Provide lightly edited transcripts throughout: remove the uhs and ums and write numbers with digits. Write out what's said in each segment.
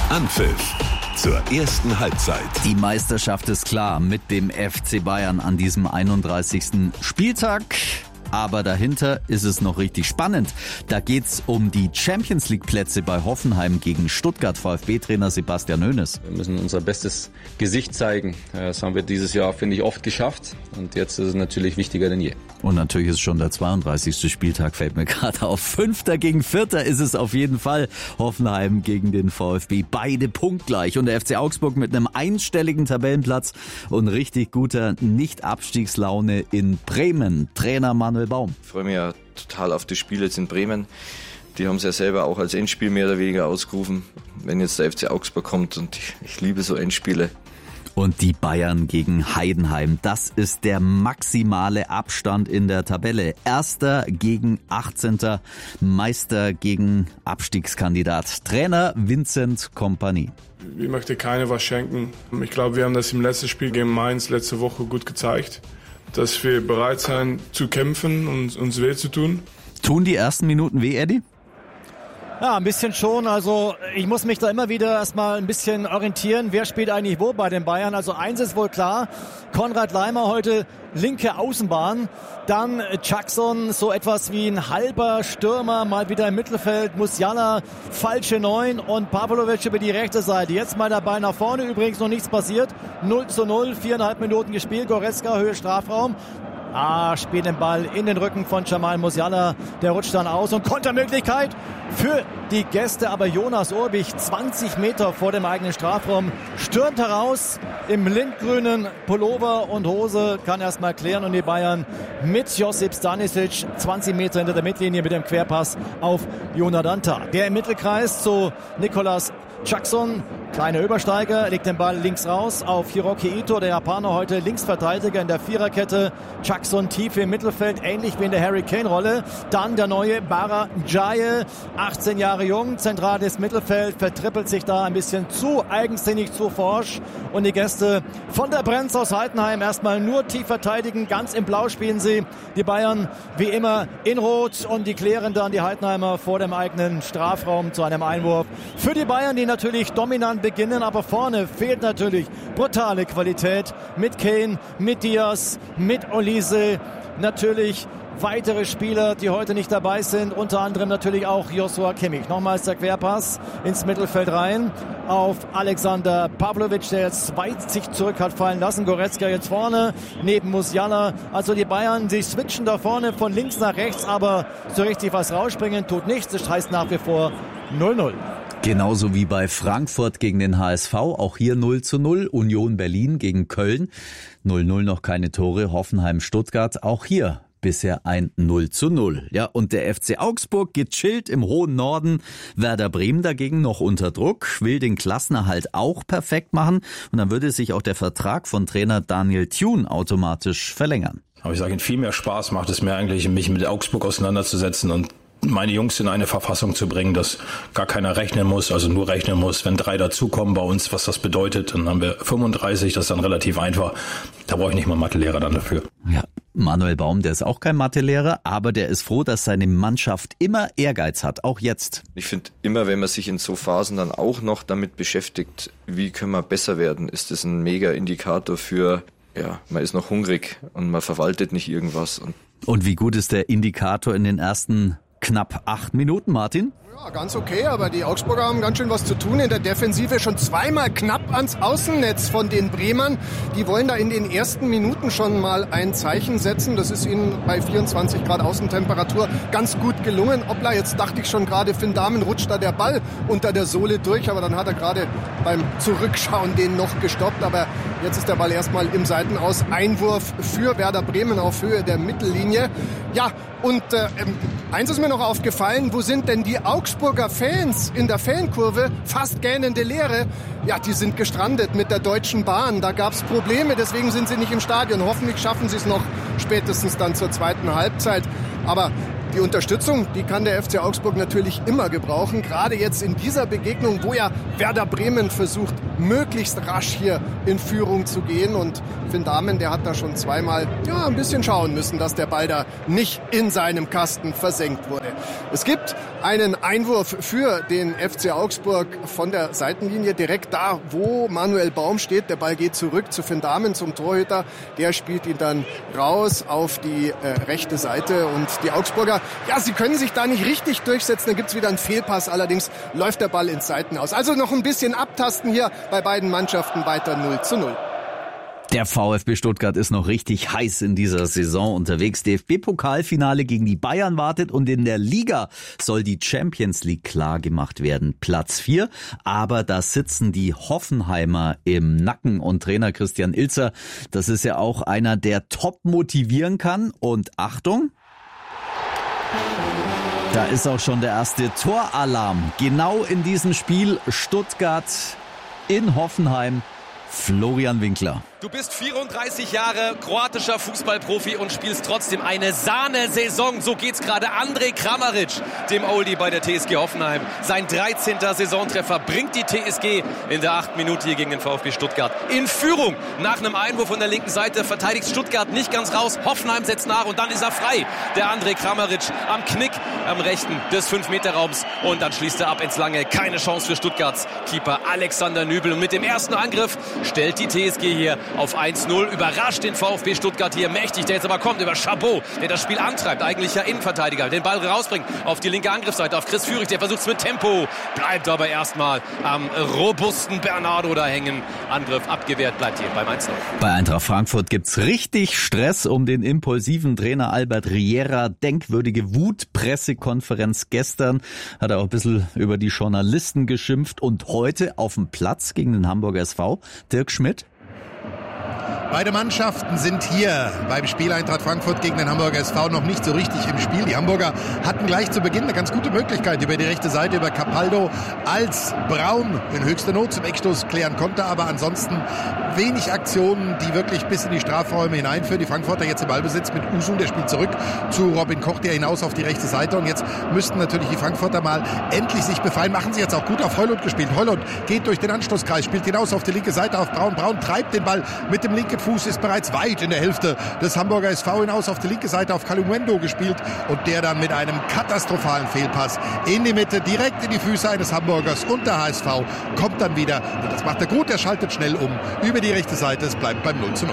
Anpfiff zur ersten Halbzeit. Die Meisterschaft ist klar mit dem FC Bayern an diesem 31. Spieltag. Aber dahinter ist es noch richtig spannend. Da geht's um die Champions-League-Plätze bei Hoffenheim gegen Stuttgart. VfB-Trainer Sebastian Hoeneß. Wir müssen unser bestes Gesicht zeigen. Das haben wir dieses Jahr, finde ich, oft geschafft. Und jetzt ist es natürlich wichtiger denn je. Und natürlich ist schon der 32. Spieltag, fällt mir gerade auf. 5. gegen 4. ist es auf jeden Fall. Hoffenheim gegen den VfB. Beide punktgleich. Und der FC Augsburg mit einem einstelligen Tabellenplatz und richtig guter Nicht-Abstiegslaune in Bremen. Trainer Manuel Baum. Ich freue mich ja total auf das Spiel jetzt in Bremen. Die haben es ja selber auch als Endspiel mehr oder weniger ausgerufen. Wenn jetzt der FC Augsburg kommt, und ich liebe so Endspiele. Und die Bayern gegen Heidenheim. Das ist der maximale Abstand in der Tabelle. 1. gegen 18. Meister gegen Abstiegskandidat. Trainer Vincent Kompany. Ich möchte keiner was schenken. Ich glaube, wir haben das im letzten Spiel gegen Mainz letzte Woche gut gezeigt, dass wir bereit sind zu kämpfen und uns weh zu tun. Tun die ersten Minuten weh, Eddie? Ja, ein bisschen schon. Also ich muss mich da immer wieder erstmal ein bisschen orientieren. Wer spielt eigentlich wo bei den Bayern? Also eins ist wohl klar. Konrad Laimer heute linke Außenbahn. Dann Jackson, so etwas wie ein halber Stürmer, mal wieder im Mittelfeld. Musiala, falsche 9 und Pavlovic über die rechte Seite. Jetzt mal dabei nach vorne. Übrigens noch nichts passiert. 0:0, 4,5 Minuten gespielt. Goretzka, Höhe Strafraum. Spielt den Ball in den Rücken von Jamal Musiala. Der rutscht dann aus und Kontermöglichkeit für die Gäste. Aber Jonas Urbich, 20 Meter vor dem eigenen Strafraum, stürmt heraus im lindgrünen Pullover und Hose, kann erstmal klären. Und die Bayern mit Josip Stanisic, 20 Meter hinter der Mittellinie mit dem Querpass auf Jonathan Tah. Der im Mittelkreis zu Nicolas Jackson, kleiner Übersteiger, legt den Ball links raus auf Hiroki Ito, der Japaner heute Linksverteidiger in der Viererkette. Jackson tief im Mittelfeld, ähnlich wie in der Harry Kane-Rolle. Dann der neue Bara Ndiaye, 18 Jahre jung, zentrales Mittelfeld, vertrippelt sich da ein bisschen zu eigensinnig, zu forsch. Und die Gäste von der Brenz aus Heidenheim erstmal nur tief verteidigen, ganz im Blau spielen sie. Die Bayern wie immer in Rot und die klären dann die Heidenheimer vor dem eigenen Strafraum zu einem Einwurf. Für die Bayern, die natürlich dominant beginnen, aber vorne fehlt natürlich brutale Qualität mit Kane, mit Diaz, mit Olise, natürlich weitere Spieler, die heute nicht dabei sind, unter anderem natürlich auch Joshua Kimmich. Nochmals der Querpass ins Mittelfeld rein auf Alexander Pavlovic, der jetzt weit sich zurück hat fallen lassen. Goretzka jetzt vorne neben Musiala. Also die Bayern, sie switchen da vorne von links nach rechts, aber so richtig was rausspringen tut nichts. Das heißt nach wie vor 0:0. Genauso wie bei Frankfurt gegen den HSV, auch hier 0:0. Union Berlin gegen Köln, 0:0 noch keine Tore. Hoffenheim Stuttgart, auch hier bisher ein 0:0. Ja, und der FC Augsburg gechillt im hohen Norden. Werder Bremen dagegen noch unter Druck, will den Klassenerhalt auch perfekt machen. Und dann würde sich auch der Vertrag von Trainer Daniel Thune automatisch verlängern. Aber ich sage Ihnen, viel mehr Spaß macht es mir eigentlich, mich mit Augsburg auseinanderzusetzen und meine Jungs in eine Verfassung zu bringen, dass gar keiner rechnen muss, also nur rechnen muss, wenn 3 dazukommen bei uns, was das bedeutet. Dann haben wir 35, das ist dann relativ einfach. Da brauche ich nicht mal Mathelehrer dann dafür. Ja, Manuel Baum, der ist auch kein Mathelehrer, aber der ist froh, dass seine Mannschaft immer Ehrgeiz hat, auch jetzt. Ich finde immer, wenn man sich in so Phasen dann auch noch damit beschäftigt, wie können wir besser werden, ist das ein mega Indikator für, ja, man ist noch hungrig und man verwaltet nicht irgendwas. Und wie gut ist der Indikator in den ersten knapp 8 Minuten, Martin? Ja, ganz okay, aber die Augsburger haben ganz schön was zu tun in der Defensive. Schon zweimal knapp ans Außennetz von den Bremern. Die wollen da in den ersten Minuten schon mal ein Zeichen setzen. Das ist ihnen bei 24 Grad Außentemperatur ganz gut gelungen. Hoppla, jetzt dachte ich schon gerade, Finn Dahmen rutscht da der Ball unter der Sohle durch. Aber dann hat er gerade beim Zurückschauen den noch gestoppt. Aber jetzt ist der Ball erstmal im Seitenaus. Einwurf für Werder Bremen auf Höhe der Mittellinie. Ja, und eins ist mir noch aufgefallen. Wo sind denn die Augsburger Fans in der Fankurve? Fast gähnende Leere. Ja, die sind gestrandet mit der Deutschen Bahn. Da gab es Probleme, deswegen sind sie nicht im Stadion. Hoffentlich schaffen sie es noch spätestens dann zur zweiten Halbzeit. Aber Die Unterstützung, die kann der FC Augsburg natürlich immer gebrauchen. Gerade jetzt in dieser Begegnung, wo ja Werder Bremen versucht, möglichst rasch hier in Führung zu gehen. Und Finn Dahmen, der hat da schon zweimal ein bisschen schauen müssen, dass der Ball da nicht in seinem Kasten versenkt wurde. Es gibt einen Einwurf für den FC Augsburg von der Seitenlinie, direkt da, wo Manuel Baum steht. Der Ball geht zurück zu Finn Dahmen, zum Torhüter. Der spielt ihn dann raus auf die rechte Seite. Und die Augsburger, sie können sich da nicht richtig durchsetzen. Dann gibt's wieder einen Fehlpass. Allerdings läuft der Ball ins Seiten aus. Also noch ein bisschen abtasten hier bei beiden Mannschaften, weiter 0:0. Der VfB Stuttgart ist noch richtig heiß in dieser Saison unterwegs. DFB-Pokalfinale gegen die Bayern wartet und in der Liga soll die Champions League klar gemacht werden. Platz 4, aber da sitzen die Hoffenheimer im Nacken und Trainer Christian Ilzer, das ist ja auch einer, der top motivieren kann. Und Achtung, da ist auch schon der erste Toralarm. Genau in diesem Spiel Stuttgart in Hoffenheim. Florian Winkler. Du bist 34 Jahre kroatischer Fußballprofi und spielst trotzdem eine Sahnesaison. So geht's gerade Andrej Kramaric, dem Oldie bei der TSG Hoffenheim. Sein 13. Saisontreffer bringt die TSG in der 8. Minute hier gegen den VfB Stuttgart in Führung. Nach einem Einwurf von der linken Seite verteidigt Stuttgart nicht ganz raus. Hoffenheim setzt nach und dann ist er frei. Der Andrej Kramaric am Knick am rechten des 5-Meter-Raums und dann schließt er ab ins Lange. Keine Chance für Stuttgarts Keeper Alexander Nübel. Und mit dem ersten Angriff stellt die TSG hier auf 1:0, überrascht den VfB Stuttgart hier mächtig, der jetzt aber kommt über Chabot, der das Spiel antreibt, eigentlicher Innenverteidiger, den Ball rausbringt auf die linke Angriffsseite, auf Chris Führig, der versucht es mit Tempo, bleibt aber erstmal am robusten Bernardo da hängen. Angriff abgewehrt, bleibt hier beim 1:0. Bei Eintracht Frankfurt gibt's richtig Stress um den impulsiven Trainer Albert Riera. Denkwürdige Wutpressekonferenz gestern, hat er auch ein bisschen über die Journalisten geschimpft und heute auf dem Platz gegen den Hamburger SV Dirk Schmidt. Beide Mannschaften sind hier beim Spiel Eintracht Frankfurt gegen den Hamburger SV noch nicht so richtig im Spiel. Die Hamburger hatten gleich zu Beginn eine ganz gute Möglichkeit über die rechte Seite, über Capaldo, als Braun in höchster Not zum Eckstoß klären konnte. Aber ansonsten wenig Aktionen, die wirklich bis in die Strafräume hineinführen. Die Frankfurter jetzt im Ballbesitz mit Usun, der spielt zurück zu Robin Koch, der hinaus auf die rechte Seite. Und jetzt müssten natürlich die Frankfurter mal endlich sich befreien. Machen sie jetzt auch gut auf Højlund gespielt. Højlund geht durch den Anstoßkreis, spielt hinaus auf die linke Seite auf Braun. Braun treibt den Ball mit dem linken Fuß, ist bereits weit in der Hälfte des Hamburger SV hinaus auf die linke Seite auf Kalumendo gespielt und der dann mit einem katastrophalen Fehlpass in die Mitte, direkt in die Füße eines Hamburgers und der HSV kommt dann wieder und das macht er gut, er schaltet schnell um über die rechte Seite, es bleibt beim 0:0.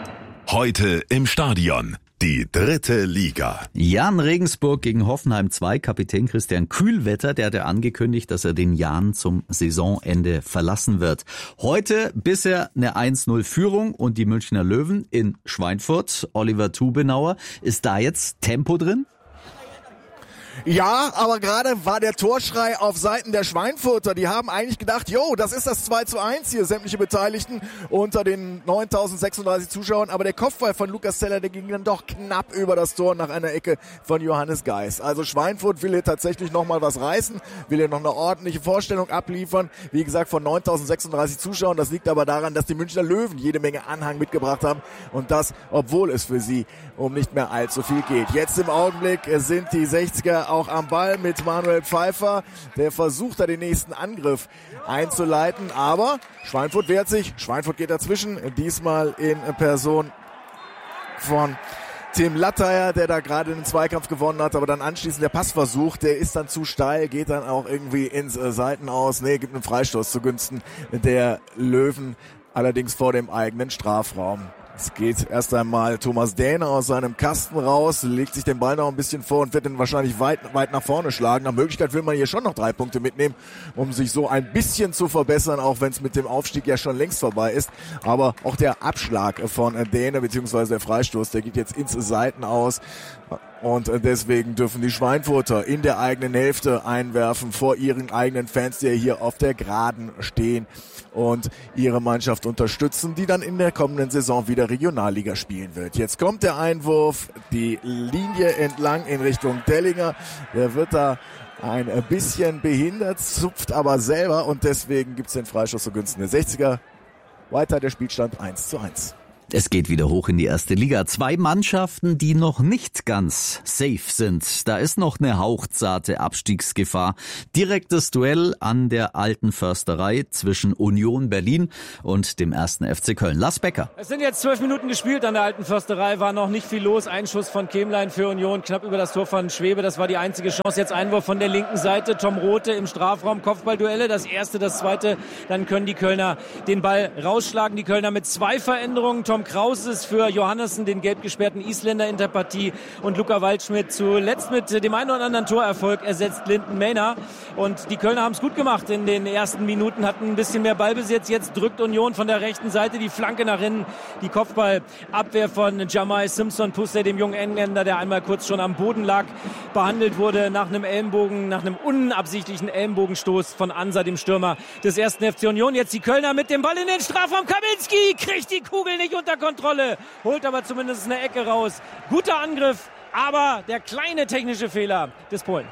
Heute im Stadion. Die 3. Liga. Jan Regensburg gegen Hoffenheim 2. Kapitän Christian Kühlwetter, der hatte angekündigt, dass er den Jan zum Saisonende verlassen wird. Heute bisher eine 1:0 Führung und die Münchner Löwen in Schweinfurt. Oliver Tubenauer, ist da jetzt Tempo drin? Ja, aber gerade war der Torschrei auf Seiten der Schweinfurter. Die haben eigentlich gedacht, das ist das 2:1 hier, sämtliche Beteiligten unter den 9.036 Zuschauern. Aber der Kopfball von Lukas Zeller, der ging dann doch knapp über das Tor nach einer Ecke von Johannes Geis. Also Schweinfurt will hier tatsächlich nochmal was reißen, will hier noch eine ordentliche Vorstellung abliefern. Wie gesagt, von 9.036 Zuschauern. Das liegt aber daran, dass die Münchner Löwen jede Menge Anhang mitgebracht haben. Und das, obwohl es für sie um nicht mehr allzu viel geht. Jetzt im Augenblick sind die 60er auch am Ball mit Manuel Pfeiffer. Der versucht da den nächsten Angriff einzuleiten, aber Schweinfurt wehrt sich. Schweinfurt geht dazwischen, diesmal in Person von Tim Latteier, der da gerade den Zweikampf gewonnen hat, aber dann anschließend der Passversuch, der ist dann zu steil, geht dann auch irgendwie ins Seitenaus. Gibt einen Freistoß zugunsten der Löwen, allerdings vor dem eigenen Strafraum. Es geht erst einmal Thomas Dähne aus seinem Kasten raus, legt sich den Ball noch ein bisschen vor und wird ihn wahrscheinlich weit nach vorne schlagen. Nach Möglichkeit will man hier schon noch 3 Punkte mitnehmen, um sich so ein bisschen zu verbessern, auch wenn es mit dem Aufstieg ja schon längst vorbei ist. Aber auch der Abschlag von Dähne bzw. der Freistoß, der geht jetzt ins Seitenaus. Und deswegen dürfen die Schweinfurter in der eigenen Hälfte einwerfen vor ihren eigenen Fans, die hier auf der Geraden stehen und ihre Mannschaft unterstützen, die dann in der kommenden Saison wieder Regionalliga spielen wird. Jetzt kommt der Einwurf, die Linie entlang in Richtung Dellinger. Der wird da ein bisschen behindert, zupft aber selber und deswegen gibt's den Freistoß zugunsten der 60er. Weiter der Spielstand 1:1. Es geht wieder hoch in die erste Liga. 2 Mannschaften, die noch nicht ganz safe sind. Da ist noch eine hauchzarte Abstiegsgefahr. Direktes Duell an der Alten Försterei zwischen Union Berlin und dem 1. FC Köln. Lars Becker. Es sind jetzt 12 Minuten gespielt an der Alten Försterei. War noch nicht viel los. Ein Schuss von Kemlein für Union, knapp über das Tor von Schwebe. Das war die einzige Chance. Jetzt Einwurf von der linken Seite. Tom Rothe im Strafraum. Kopfballduelle. Das erste, das zweite. Dann können die Kölner den Ball rausschlagen. Die Kölner mit 2 Veränderungen. Tom Kraus ist für Johannessen, den gelb gesperrten Isländer, in der Partie, und Luca Waldschmidt zuletzt mit dem einen oder anderen Torerfolg ersetzt Linden Mehner. Und die Kölner haben es gut gemacht in den ersten Minuten, hatten ein bisschen mehr Ballbesitz. Jetzt drückt Union von der rechten Seite die Flanke nach innen. Die Kopfballabwehr von Jamai Simpson Pusse, dem jungen Engländer, der einmal kurz schon am Boden lag, behandelt wurde nach einem Ellenbogen, nach einem unabsichtlichen Ellenbogenstoß von Ansa, dem Stürmer des 1. FC Union. Jetzt die Kölner mit dem Ball in den Strafraum. Kaminski kriegt die Kugel nicht unter Kontrolle, holt aber zumindest eine Ecke raus. Guter Angriff, aber der kleine technische Fehler des Polen.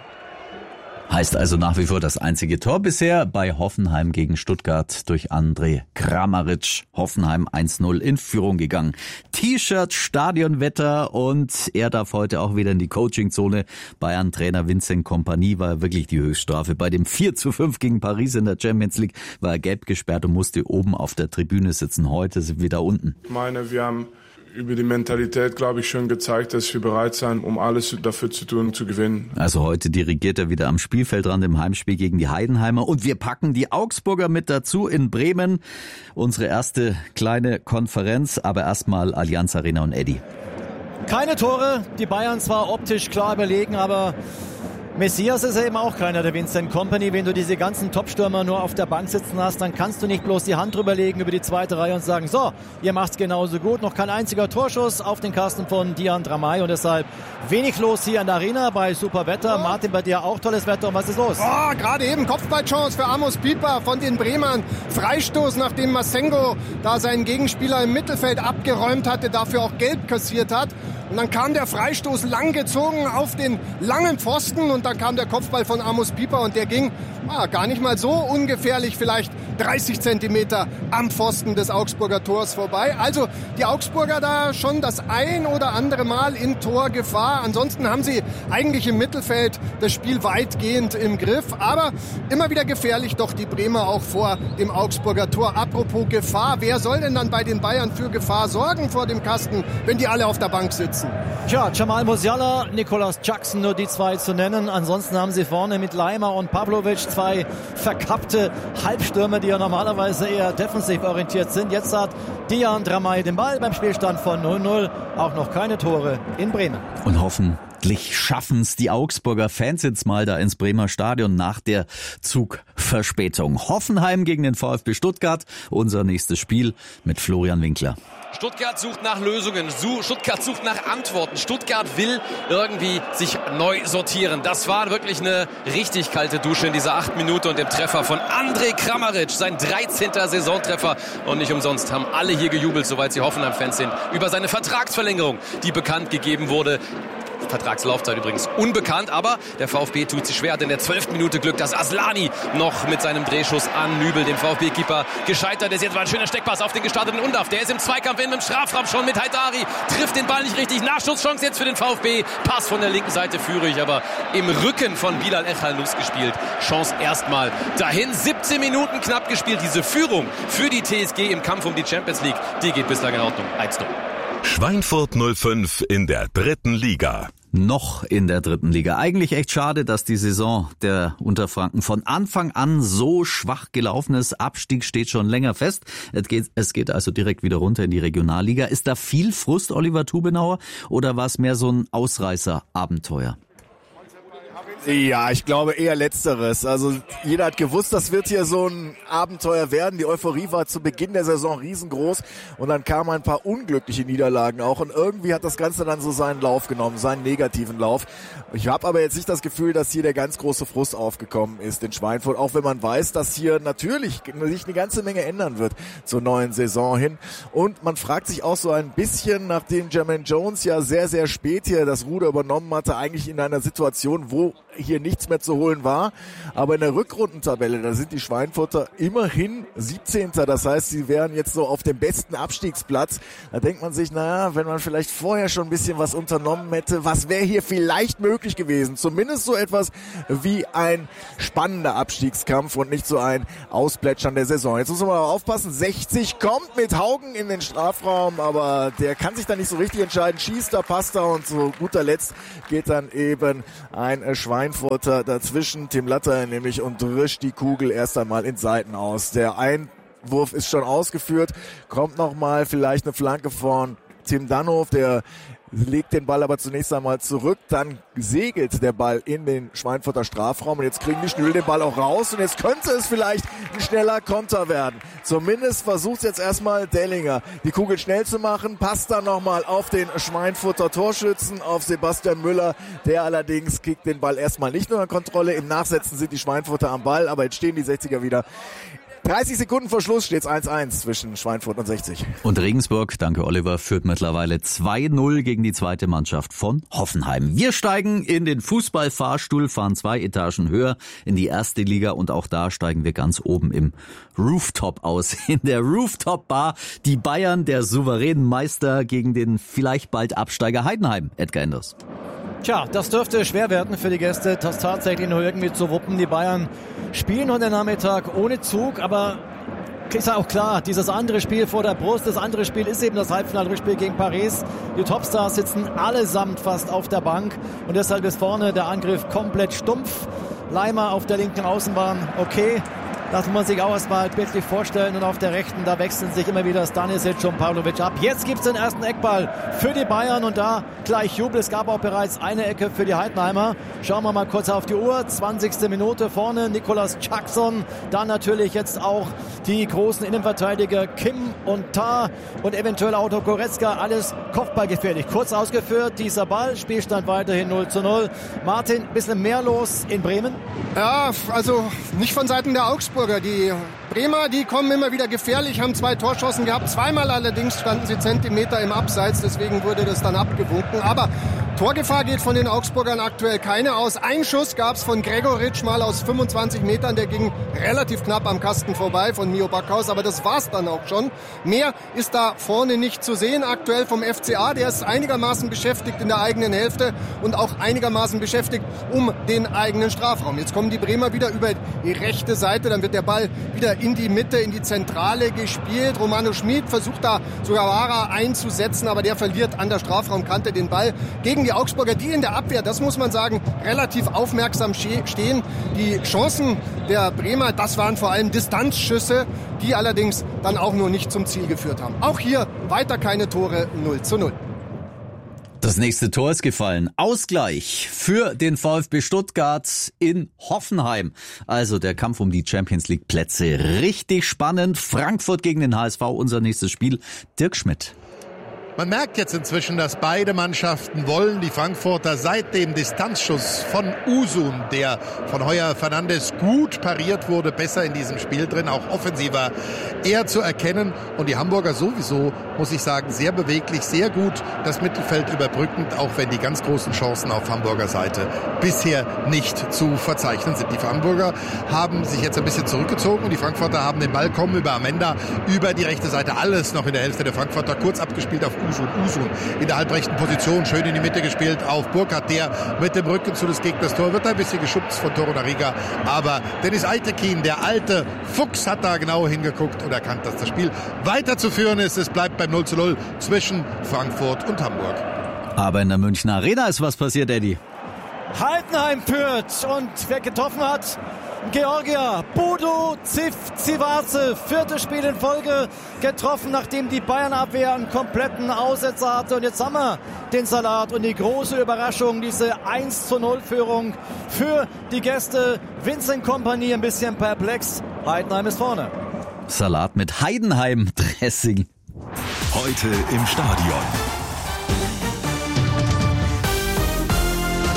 Heißt also nach wie vor das einzige Tor bisher bei Hoffenheim gegen Stuttgart durch André Kramaric. Hoffenheim 1-0 in Führung gegangen. T-Shirt, Stadionwetter, und er darf heute auch wieder in die Coachingzone. Bayern-Trainer Vincent Kompany war wirklich die Höchststrafe. Bei dem 4-5 gegen Paris in der Champions League war er gelb gesperrt und musste oben auf der Tribüne sitzen. Heute sind wir da unten. Ich meine, wir haben über die Mentalität, glaube ich, schon gezeigt, dass wir bereit sind, um alles dafür zu tun, zu gewinnen. Also heute dirigiert er wieder am Spielfeldrand im Heimspiel gegen die Heidenheimer. Und wir packen die Augsburger mit dazu in Bremen. Unsere erste kleine Konferenz, aber erstmal Allianz Arena und Eddy. Keine Tore, die Bayern zwar optisch klar überlegen, aber Messias ist eben auch keiner, der Vincent Kompany. Wenn du diese ganzen Topstürmer nur auf der Bank sitzen hast, dann kannst du nicht bloß die Hand drüber legen über die zweite Reihe und sagen, so, ihr macht's genauso gut. Noch kein einziger Torschuss auf den Kasten von Dian Dramay und deshalb wenig los hier in der Arena bei super Wetter. Martin, bei dir auch tolles Wetter. Und was ist los? Oh, gerade eben Kopfballchance für Amos Pieper von den Bremern. Freistoß, nachdem Masengo da seinen Gegenspieler im Mittelfeld abgeräumt hatte, dafür auch gelb kassiert hat. Und dann kam der Freistoß langgezogen auf den langen Pfosten und dann kam der Kopfball von Amos Pieper und der ging gar nicht mal so ungefährlich, vielleicht 30 Zentimeter am Pfosten des Augsburger Tors vorbei. Also die Augsburger da schon das ein oder andere Mal in Torgefahr. Ansonsten haben sie eigentlich im Mittelfeld das Spiel weitgehend im Griff. Aber immer wieder gefährlich doch die Bremer auch vor dem Augsburger Tor. Apropos Gefahr, wer soll denn dann bei den Bayern für Gefahr sorgen vor dem Kasten, wenn die alle auf der Bank sitzen? Tja, Jamal Musiala, Nicolas Jackson, nur die 2 zu nennen. Ansonsten haben sie vorne mit Leimer und Pavlovic 2 verkappte Halbstürmer, die ja normalerweise eher defensiv orientiert sind. Jetzt hat Dian Dramay den Ball beim Spielstand von 0-0. Auch noch keine Tore in Bremen. Und hoffentlich schaffen's die Augsburger Fans jetzt mal da ins Bremer Stadion nach der Zugverspätung. Hoffenheim gegen den VfB Stuttgart. Unser nächstes Spiel mit Florian Winkler. Stuttgart sucht nach Lösungen, Stuttgart sucht nach Antworten, Stuttgart will irgendwie sich neu sortieren. Das war wirklich eine richtig kalte Dusche in dieser 8 Minuten und dem Treffer von André Kramaric, sein 13. Saisontreffer. Und nicht umsonst haben alle hier gejubelt, soweit sie Hoffenheim-Fans sind, über seine Vertragsverlängerung, die bekannt gegeben wurde. Vertragslaufzeit übrigens unbekannt, aber der VfB tut sich schwer, hat in der 12. Minute Glück, dass Aslani noch mit seinem Drehschuss an Nübel, dem VfB-Keeper, gescheitert ist. Jetzt war ein schöner Steckpass auf den gestarteten Undav. Der ist im Zweikampf in dem Strafraum schon mit Haidari, trifft den Ball nicht richtig. Nachschusschance jetzt für den VfB. Pass von der linken Seite Führig, aber im Rücken von Bilal Echalnus gespielt. Chance erstmal dahin. 17 Minuten knapp gespielt. Diese Führung für die TSG im Kampf um die Champions League, die geht bislang in Ordnung. 1-0. Schweinfurt 05 in der 3. Liga. Noch in der 3. Liga. Eigentlich echt schade, dass die Saison der Unterfranken von Anfang an so schwach gelaufen ist. Abstieg steht schon länger fest. Es geht also direkt wieder runter in die Regionalliga. Ist da viel Frust, Oliver Tubenauer, oder war es mehr so ein Ausreißer-Abenteuer? Ja, ich glaube eher Letzteres. Also jeder hat gewusst, das wird hier so ein Abenteuer werden. Die Euphorie war zu Beginn der Saison riesengroß und dann kamen ein paar unglückliche Niederlagen auch und irgendwie hat das Ganze dann so seinen Lauf genommen, seinen negativen Lauf. Ich habe aber jetzt nicht das Gefühl, dass hier der ganz große Frust aufgekommen ist in Schweinfurt, auch wenn man weiß, dass hier natürlich sich eine ganze Menge ändern wird zur neuen Saison hin. Und man fragt sich auch so ein bisschen, nachdem Jermaine Jones ja sehr, sehr spät hier das Ruder übernommen hatte, eigentlich in einer Situation, wo hier nichts mehr zu holen war. Aber in der Rückrundentabelle, da sind die Schweinfurter immerhin 17. Das heißt, sie wären jetzt so auf dem besten Abstiegsplatz. Da denkt man sich, naja, wenn man vielleicht vorher schon ein bisschen was unternommen hätte, was wäre hier vielleicht möglich gewesen? Zumindest so etwas wie ein spannender Abstiegskampf und nicht so ein Ausplätschern der Saison. Jetzt muss man mal aufpassen, 60 kommt mit Haugen in den Strafraum, aber der kann sich da nicht so richtig entscheiden, schießt da, passt da und zu guter Letzt geht dann eben ein Schweinfurter dazwischen, Tim Latter nämlich, und drischt die Kugel erst einmal in Seiten aus. Der Einwurf ist schon ausgeführt, kommt nochmal vielleicht eine Flanke von Tim Dannhof, der legt den Ball aber zunächst einmal zurück, dann segelt der Ball in den Schweinfurter Strafraum und jetzt kriegen die Schnüll den Ball auch raus und jetzt könnte es vielleicht ein schneller Konter werden. Zumindest versucht jetzt erstmal Dellinger, die Kugel schnell zu machen, passt dann nochmal auf den Schweinfurter Torschützen, auf Sebastian Müller, der allerdings kriegt den Ball erstmal nicht nur in Kontrolle, im Nachsetzen sind die Schweinfurter am Ball, aber jetzt stehen die 60er wieder. 30 Sekunden vor Schluss steht es 1-1 zwischen Schweinfurt und 60. Und Regensburg, danke Oliver, führt mittlerweile 2-0 gegen die zweite Mannschaft von Hoffenheim. Wir steigen in den Fußballfahrstuhl, fahren 2 Etagen höher in die erste Liga und auch da steigen wir ganz oben im Rooftop aus. In der Rooftop-Bar die Bayern, der souveränen Meister gegen den vielleicht bald Absteiger Heidenheim. Edgar Enders. Tja, das dürfte schwer werden für die Gäste, das tatsächlich nur irgendwie zu wuppen. Die Bayern spielen heute Nachmittag ohne Zug, aber ist ja auch klar, dieses andere Spiel vor der Brust, das andere Spiel ist eben das Halbfinalrückspiel gegen Paris. Die Topstars sitzen allesamt fast auf der Bank und deshalb ist vorne der Angriff komplett stumpf. Leimer auf der linken Außenbahn, okay. Das muss man sich auch erstmal bildlich vorstellen. Und auf der rechten, da wechseln sich immer wieder Stanisic und Pavlovic ab. Jetzt gibt's den ersten Eckball für die Bayern und da gleich Jubel. Es gab auch bereits eine Ecke für die Heidenheimer. Schauen wir mal kurz auf die Uhr. 20. Minute vorne Nicolas Jackson. Dann natürlich jetzt auch die großen Innenverteidiger Kim und Tah und eventuell auch Goretzka. Alles kopfballgefährlich. Kurz ausgeführt, dieser Ball. Spielstand weiterhin 0-0. Martin, bisschen mehr los in Bremen? Ja, also nicht von Seiten der Augsburger. Die Bremer, die kommen immer wieder gefährlich, haben 2 Torchancen gehabt. Zweimal allerdings standen sie Zentimeter im Abseits, deswegen wurde das dann abgewunken. Aber Torgefahr geht von den Augsburgern aktuell keine aus. Ein Schuss gab es von Gregoritsch mal aus 25 Metern, der ging relativ knapp am Kasten vorbei von Mio Backhaus, aber das war's dann auch schon. Mehr ist da vorne nicht zu sehen aktuell vom FCA, der ist einigermaßen beschäftigt in der eigenen Hälfte und auch einigermaßen beschäftigt um den eigenen Strafraum. Jetzt kommen die Bremer wieder über die rechte Seite, dann wird der Ball wieder in die Mitte, in die Zentrale gespielt. Romano Schmid versucht da sogar Wara einzusetzen, aber der verliert an der Strafraumkante den Ball gegen die Augsburger, die in der Abwehr, das muss man sagen, relativ aufmerksam stehen. Die Chancen der Bremer, das waren vor allem Distanzschüsse, die allerdings dann auch nur nicht zum Ziel geführt haben. Auch hier weiter keine Tore, 0-0. Das nächste Tor ist gefallen. Ausgleich für den VfB Stuttgart in Hoffenheim. Also der Kampf um die Champions-League-Plätze. Richtig spannend. Frankfurt gegen den HSV, unser nächstes Spiel. Dirk Schmidt. Man merkt jetzt inzwischen, dass beide Mannschaften wollen. Die Frankfurter seit dem Distanzschuss von Usun, der von Heuer Fernandes gut pariert wurde, besser in diesem Spiel drin, auch offensiver eher zu erkennen. Und die Hamburger sowieso, muss ich sagen, sehr beweglich, sehr gut das Mittelfeld überbrückend, auch wenn die ganz großen Chancen auf Hamburger Seite bisher nicht zu verzeichnen sind. Die Hamburger haben sich jetzt ein bisschen zurückgezogen und die Frankfurter haben den Ball kommen über Amenda, über die rechte Seite, alles noch in der Hälfte der Frankfurter, kurz abgespielt auf Usun in der halbrechten Position, schön in die Mitte gespielt auf Burkhardt, der mit dem Rücken zu des Gegners Tor wird ein bisschen geschubst von Torunariga, aber Dennis Eitekin, der alte Fuchs, hat da genau hingeguckt und erkannt, dass das Spiel weiterzuführen ist. Es bleibt beim 0-0 zwischen Frankfurt und Hamburg. Aber in der Münchner Arena ist was passiert, Eddie. Heidenheim führt und wer getroffen hat, Georgia, Bodo Zivace, 4. Spiel in Folge getroffen, nachdem die Bayern-Abwehr einen kompletten Aussetzer hatte. Und jetzt haben wir den Salat und die große Überraschung, diese 1-0-Führung für die Gäste. Vincent Kompany ein bisschen perplex, Heidenheim ist vorne. Salat mit Heidenheim-Dressing. Heute im Stadion.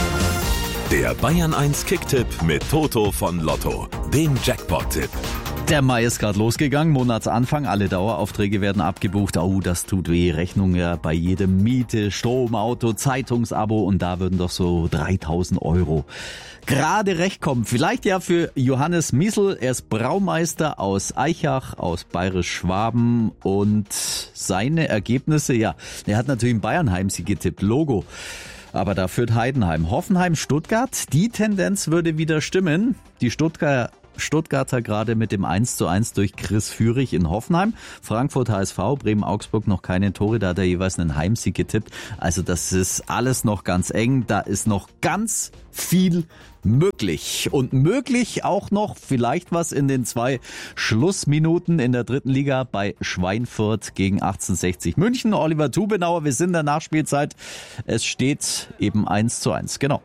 Der Bayern 1 Kicktipp mit Toto von Lotto, dem Jackpot-Tipp. Der Mai ist gerade losgegangen, Monatsanfang, alle Daueraufträge werden abgebucht. Oh, das tut weh, Rechnung ja bei jedem Miete, Strom, Auto, Zeitungsabo und da würden doch so 3.000 € gerade recht kommen. Vielleicht ja für Johannes Miesel, er ist Braumeister aus Aichach, aus Bayerisch-Schwaben und seine Ergebnisse, ja, er hat natürlich einen Bayern-Heimsieg getippt, Logo. Aber da führt Heidenheim. Hoffenheim, Stuttgart, die Tendenz würde wieder stimmen. Die Stuttgarter gerade mit dem 1:1 durch Chris Führig in Hoffenheim. Frankfurt, HSV, Bremen, Augsburg noch keine Tore. Da hat er jeweils einen Heimsieg getippt. Also das ist alles noch ganz eng. Da ist noch ganz viel möglich. Und möglich auch noch vielleicht was in den 2 Schlussminuten in der 3. Liga bei Schweinfurt gegen 1860 München. Oliver Tubenauer, wir sind in der Nachspielzeit. Es steht eben 1:1. Genau.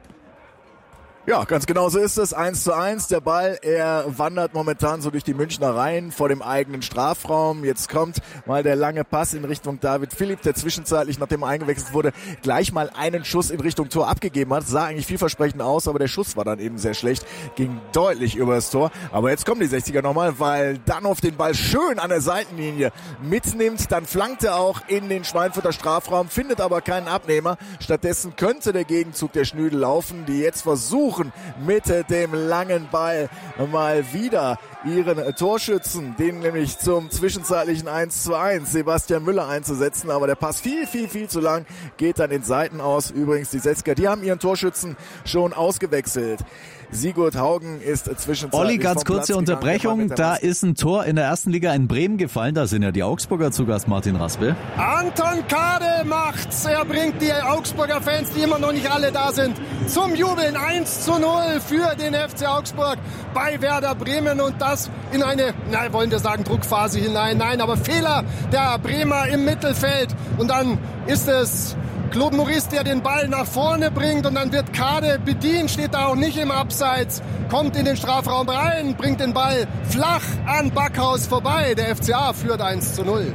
Ja, ganz genau so ist es. 1:1. Der Ball, er wandert momentan so durch die Münchner Reihen vor dem eigenen Strafraum. Jetzt kommt mal der lange Pass in Richtung David Philipp, der zwischenzeitlich, nachdem er eingewechselt wurde, gleich mal einen Schuss in Richtung Tor abgegeben hat. Sah eigentlich vielversprechend aus, aber der Schuss war dann eben sehr schlecht. Ging deutlich über das Tor. Aber jetzt kommen die 60er nochmal, weil Danhoff den Ball schön an der Seitenlinie mitnimmt. Dann flankt er auch in den Schweinfurter Strafraum, findet aber keinen Abnehmer. Stattdessen könnte der Gegenzug der Schnüdel laufen, die jetzt versuchen, mit dem langen Ball mal wieder ihren Torschützen, den nämlich zum zwischenzeitlichen 1:1 Sebastian Müller einzusetzen, aber der Pass viel zu lang, geht dann in Seiten aus. Übrigens die 60er, die haben ihren Torschützen schon ausgewechselt. Sigurd Haugen ist zwischenzeitlich Olli, ganz kurze Unterbrechung. Da ist ein Tor in der 1. Liga in Bremen gefallen. Da sind ja die Augsburger zu Gast, Martin Raspel. Anton Kade macht's. Er bringt die Augsburger Fans, die immer noch nicht alle da sind, zum Jubeln. 1:0 für den FC Augsburg bei Werder Bremen und das in eine, wollen wir sagen, Druckphase hinein. Nein, aber Fehler der Bremer im Mittelfeld. Und dann ist es Claude Maurice, der den Ball nach vorne bringt und dann wird Kade bedient, steht da auch nicht im Abseits, kommt in den Strafraum rein, bringt den Ball flach an Backhaus vorbei. Der FCA führt 1:0.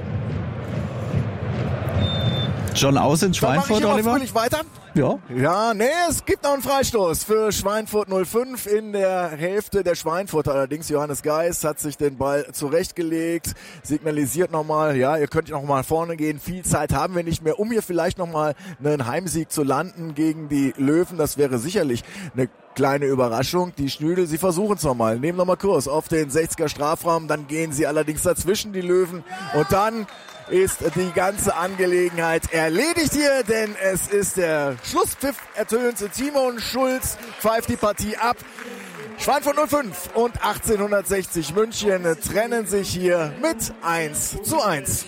Schon aus in Schweinfurt, Oliver? Weiter? Ja. Ja, es gibt noch einen Freistoß für Schweinfurt 05 in der Hälfte der Schweinfurter. Allerdings Johannes Geis hat sich den Ball zurechtgelegt, signalisiert nochmal, ja, ihr könnt noch mal vorne gehen. Viel Zeit haben wir nicht mehr, um hier vielleicht nochmal einen Heimsieg zu landen gegen die Löwen. Das wäre sicherlich eine kleine Überraschung. Die Schnüdel, sie versuchen es nochmal, nehmen nochmal Kurs auf den 60er Strafraum. Dann gehen sie allerdings dazwischen, die Löwen. Und dann ist die ganze Angelegenheit erledigt hier, denn es ist der Schlusspfiff ertönt. Timon Schulz pfeift die Partie ab. Schweinfurt 05 und 1860 München trennen sich hier mit 1:1.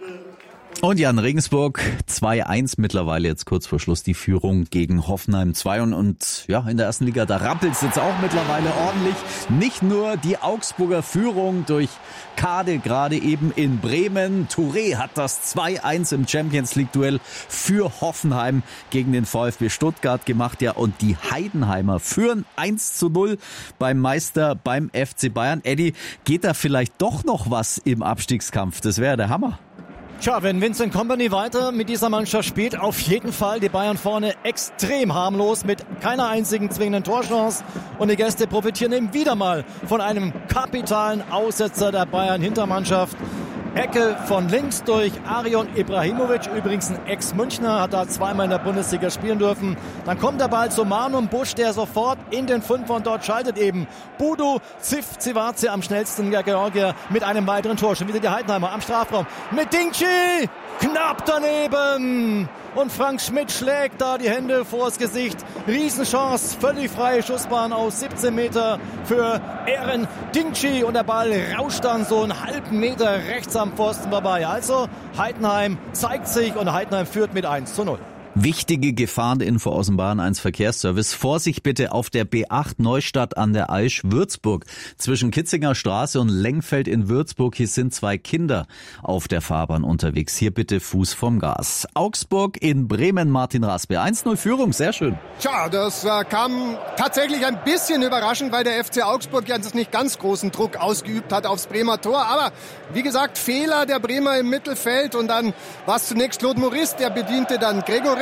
Und Jan Regensburg 2:1 mittlerweile jetzt kurz vor Schluss die Führung gegen Hoffenheim 2 und ja, in der 1. Liga, da rappelt es jetzt auch mittlerweile ordentlich. Nicht nur die Augsburger Führung durch Kade gerade eben in Bremen. Touré hat das 2:1 im Champions-League-Duell für Hoffenheim gegen den VfB Stuttgart gemacht. Ja, und die Heidenheimer führen 1:0 beim Meister, beim FC Bayern. Eddie, geht da vielleicht doch noch was im Abstiegskampf? Das wäre der Hammer. Tja, wenn Vincent Kompany weiter mit dieser Mannschaft spielt, auf jeden Fall die Bayern vorne extrem harmlos mit keiner einzigen zwingenden Torchance. Und die Gäste profitieren eben wieder mal von einem kapitalen Aussetzer der Bayern-Hintermannschaft. Ecke von links durch Arion Ibrahimovic, übrigens ein Ex-Münchner, hat da zweimal in der Bundesliga spielen dürfen. Dann kommt der Ball zu Manuel Busch, der sofort in den Fünfer und dort schaltet eben Budu Zivace am schnellsten, der Georgier, mit einem weiteren Tor. Schon wieder die Heidenheimer am Strafraum mit Dingchi, knapp daneben. Und Frank Schmidt schlägt da die Hände vors Gesicht. Riesenchance, völlig freie Schussbahn aus 17 Meter für Eren Dingchi. Und der Ball rauscht dann so einen halben Meter rechts am Pfosten vorbei. Also Heidenheim zeigt sich und Heidenheim führt mit 1:0. Wichtige Gefahreninfo aus dem Bahn 1 Verkehrsservice. Vorsicht bitte auf der B8 Neustadt an der Aisch, Würzburg. Zwischen Kitzinger Straße und Lengfeld in Würzburg. Hier sind 2 Kinder auf der Fahrbahn unterwegs. Hier bitte Fuß vom Gas. Augsburg in Bremen, Martin Raspe. 1:0 Führung, sehr schön. Tja, das kam tatsächlich ein bisschen überraschend, weil der FC Augsburg ja nicht ganz großen Druck ausgeübt hat aufs Bremer Tor. Aber wie gesagt, Fehler der Bremer im Mittelfeld und dann war es zunächst Claude Maurice, der bediente dann Gregoritsch.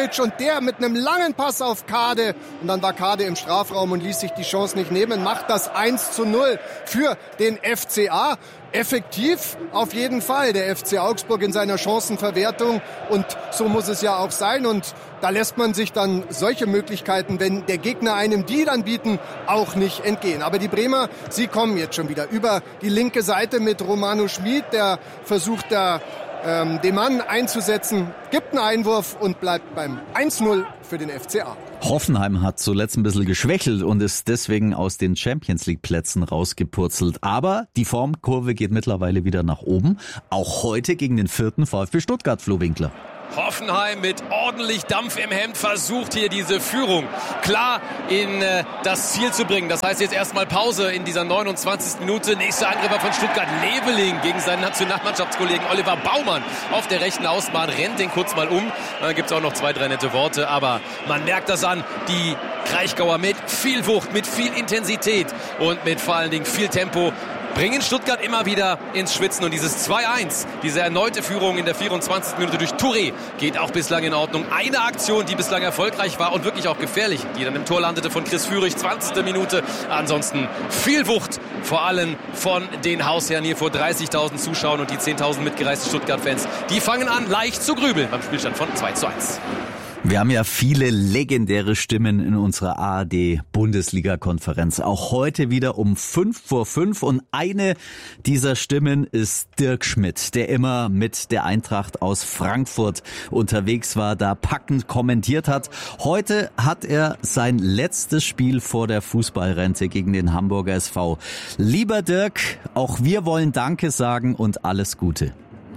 Kramaric und der mit einem langen Pass auf Kade. Und dann war Kade im Strafraum und ließ sich die Chance nicht nehmen, macht das 1:0 für den FCA. Effektiv auf jeden Fall der FC Augsburg in seiner Chancenverwertung und so muss es ja auch sein und da lässt man sich dann solche Möglichkeiten, wenn der Gegner einem die dann bieten, auch nicht entgehen. Aber die Bremer, sie kommen jetzt schon wieder über die linke Seite mit Romano Schmid, der versucht da den Mann einzusetzen, gibt einen Einwurf und bleibt beim 1:0 für den FCA. Hoffenheim hat zuletzt ein bisschen geschwächelt und ist deswegen aus den Champions-League-Plätzen rausgepurzelt. Aber die Formkurve geht mittlerweile wieder nach oben. Auch heute gegen den 4. VfB Stuttgart, Flo Winkler. Hoffenheim mit ordentlich Dampf im Hemd versucht hier diese Führung klar in das Ziel zu bringen. Das heißt jetzt erstmal Pause in dieser 29. Minute. Nächster Angriff von Stuttgart, Leveling gegen seinen Nationalmannschaftskollegen Oliver Baumann auf der rechten Außenbahn, rennt den kurz mal um. Dann gibt es auch noch 2, 3 nette Worte, aber man merkt das an, die Kraichgauer mit viel Wucht, mit viel Intensität und mit vor allen Dingen viel Tempo bringen Stuttgart immer wieder ins Schwitzen. Und dieses 2:1, diese erneute Führung in der 24. Minute durch Touré geht auch bislang in Ordnung. Eine Aktion, die bislang erfolgreich war und wirklich auch gefährlich, die dann im Tor landete von Chris Führig, 20. Minute. Ansonsten viel Wucht, vor allem von den Hausherren hier vor 30.000 Zuschauern und die 10.000 mitgereisten Stuttgart-Fans. Die fangen an, leicht zu grübeln beim Spielstand von 2:1. Wir haben ja viele legendäre Stimmen in unserer ARD-Bundesliga-Konferenz. Auch heute wieder um 5:05 und eine dieser Stimmen ist Dirk Schmidt, der immer mit der Eintracht aus Frankfurt unterwegs war, da packend kommentiert hat. Heute hat er sein letztes Spiel vor der Fußballrente gegen den Hamburger SV. Lieber Dirk, auch wir wollen Danke sagen und alles Gute.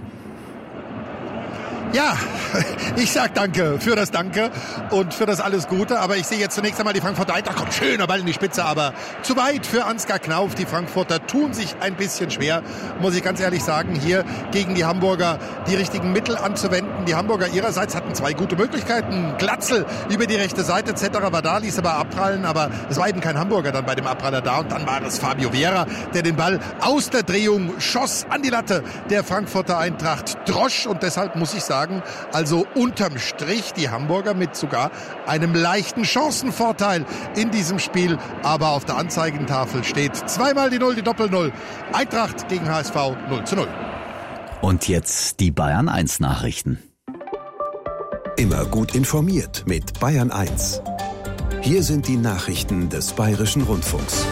Ja, ich sag danke für das Danke und für das alles Gute, aber ich sehe jetzt zunächst einmal die Frankfurter Eintracht, kommt schöner Ball in die Spitze, aber zu weit für Ansgar Knauf. Die Frankfurter tun sich ein bisschen schwer, muss ich ganz ehrlich sagen, hier gegen die Hamburger die richtigen Mittel anzuwenden. Die Hamburger ihrerseits hatten 2 gute Möglichkeiten, Glatzel über die rechte Seite etc. war da, ließ aber abprallen, aber es war eben kein Hamburger dann bei dem Abpraller da und dann war es Fabio Vieira, der den Ball aus der Drehung schoss an die Latte der Frankfurter Eintracht drosch und deshalb muss ich sagen, also unterm Strich die Hamburger mit sogar einem leichten Chancenvorteil in diesem Spiel. Aber auf der Anzeigentafel steht zweimal die 0, die Doppel-0. Eintracht gegen HSV 0:0. Und jetzt die Bayern 1 Nachrichten. Immer gut informiert mit Bayern 1. Hier sind die Nachrichten des Bayerischen Rundfunks.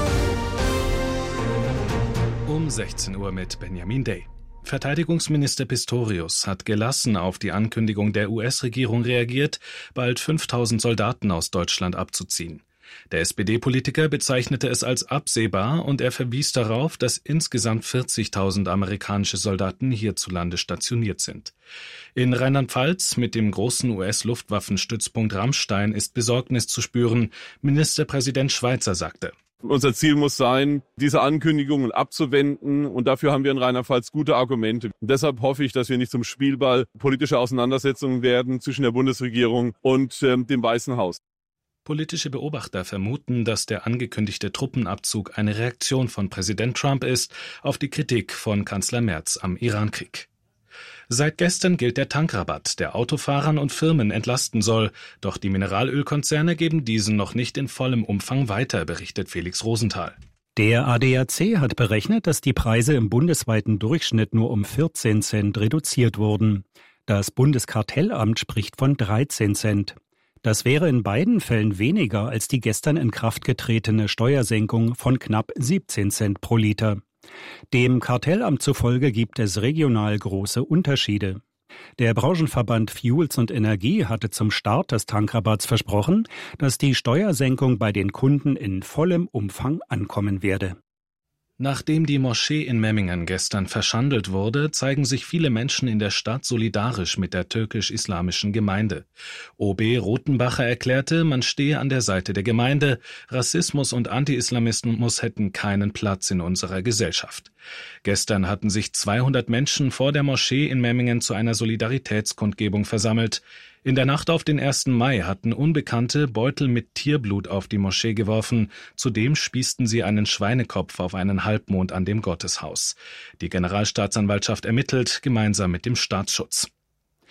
Um 16 Uhr mit Benjamin Day. Verteidigungsminister Pistorius hat gelassen auf die Ankündigung der US-Regierung reagiert, bald 5.000 Soldaten aus Deutschland abzuziehen. Der SPD-Politiker bezeichnete es als absehbar und er verwies darauf, dass insgesamt 40.000 amerikanische Soldaten hierzulande stationiert sind. In Rheinland-Pfalz mit dem großen US-Luftwaffenstützpunkt Ramstein ist Besorgnis zu spüren. Ministerpräsident Schweizer sagte: Unser Ziel muss sein, diese Ankündigungen abzuwenden und dafür haben wir in Rheinland-Pfalz gute Argumente. Und deshalb hoffe ich, dass wir nicht zum Spielball politischer Auseinandersetzungen werden zwischen der Bundesregierung und dem Weißen Haus. Politische Beobachter vermuten, dass der angekündigte Truppenabzug eine Reaktion von Präsident Trump ist auf die Kritik von Kanzler Merz am Irankrieg. Seit gestern gilt der Tankrabatt, der Autofahrern und Firmen entlasten soll. Doch die Mineralölkonzerne geben diesen noch nicht in vollem Umfang weiter, berichtet Felix Rosenthal. Der ADAC hat berechnet, dass die Preise im bundesweiten Durchschnitt nur um 14 Cent reduziert wurden. Das Bundeskartellamt spricht von 13 Cent. Das wäre in beiden Fällen weniger als die gestern in Kraft getretene Steuersenkung von knapp 17 Cent pro Liter. Dem Kartellamt zufolge gibt es regional große Unterschiede. Der Branchenverband Fuels und Energie hatte zum Start des Tankrabatts versprochen, dass die Steuersenkung bei den Kunden in vollem Umfang ankommen werde. Nachdem die Moschee in Memmingen gestern verschandelt wurde, zeigen sich viele Menschen in der Stadt solidarisch mit der türkisch-islamischen Gemeinde. OB Rothenbacher erklärte, man stehe an der Seite der Gemeinde. Rassismus und Anti-Islamismus hätten keinen Platz in unserer Gesellschaft. Gestern hatten sich 200 Menschen vor der Moschee in Memmingen zu einer Solidaritätskundgebung versammelt. In der Nacht auf den 1. Mai hatten Unbekannte Beutel mit Tierblut auf die Moschee geworfen. Zudem spießten sie einen Schweinekopf auf einen Halbmond an dem Gotteshaus. Die Generalstaatsanwaltschaft ermittelt, gemeinsam mit dem Staatsschutz.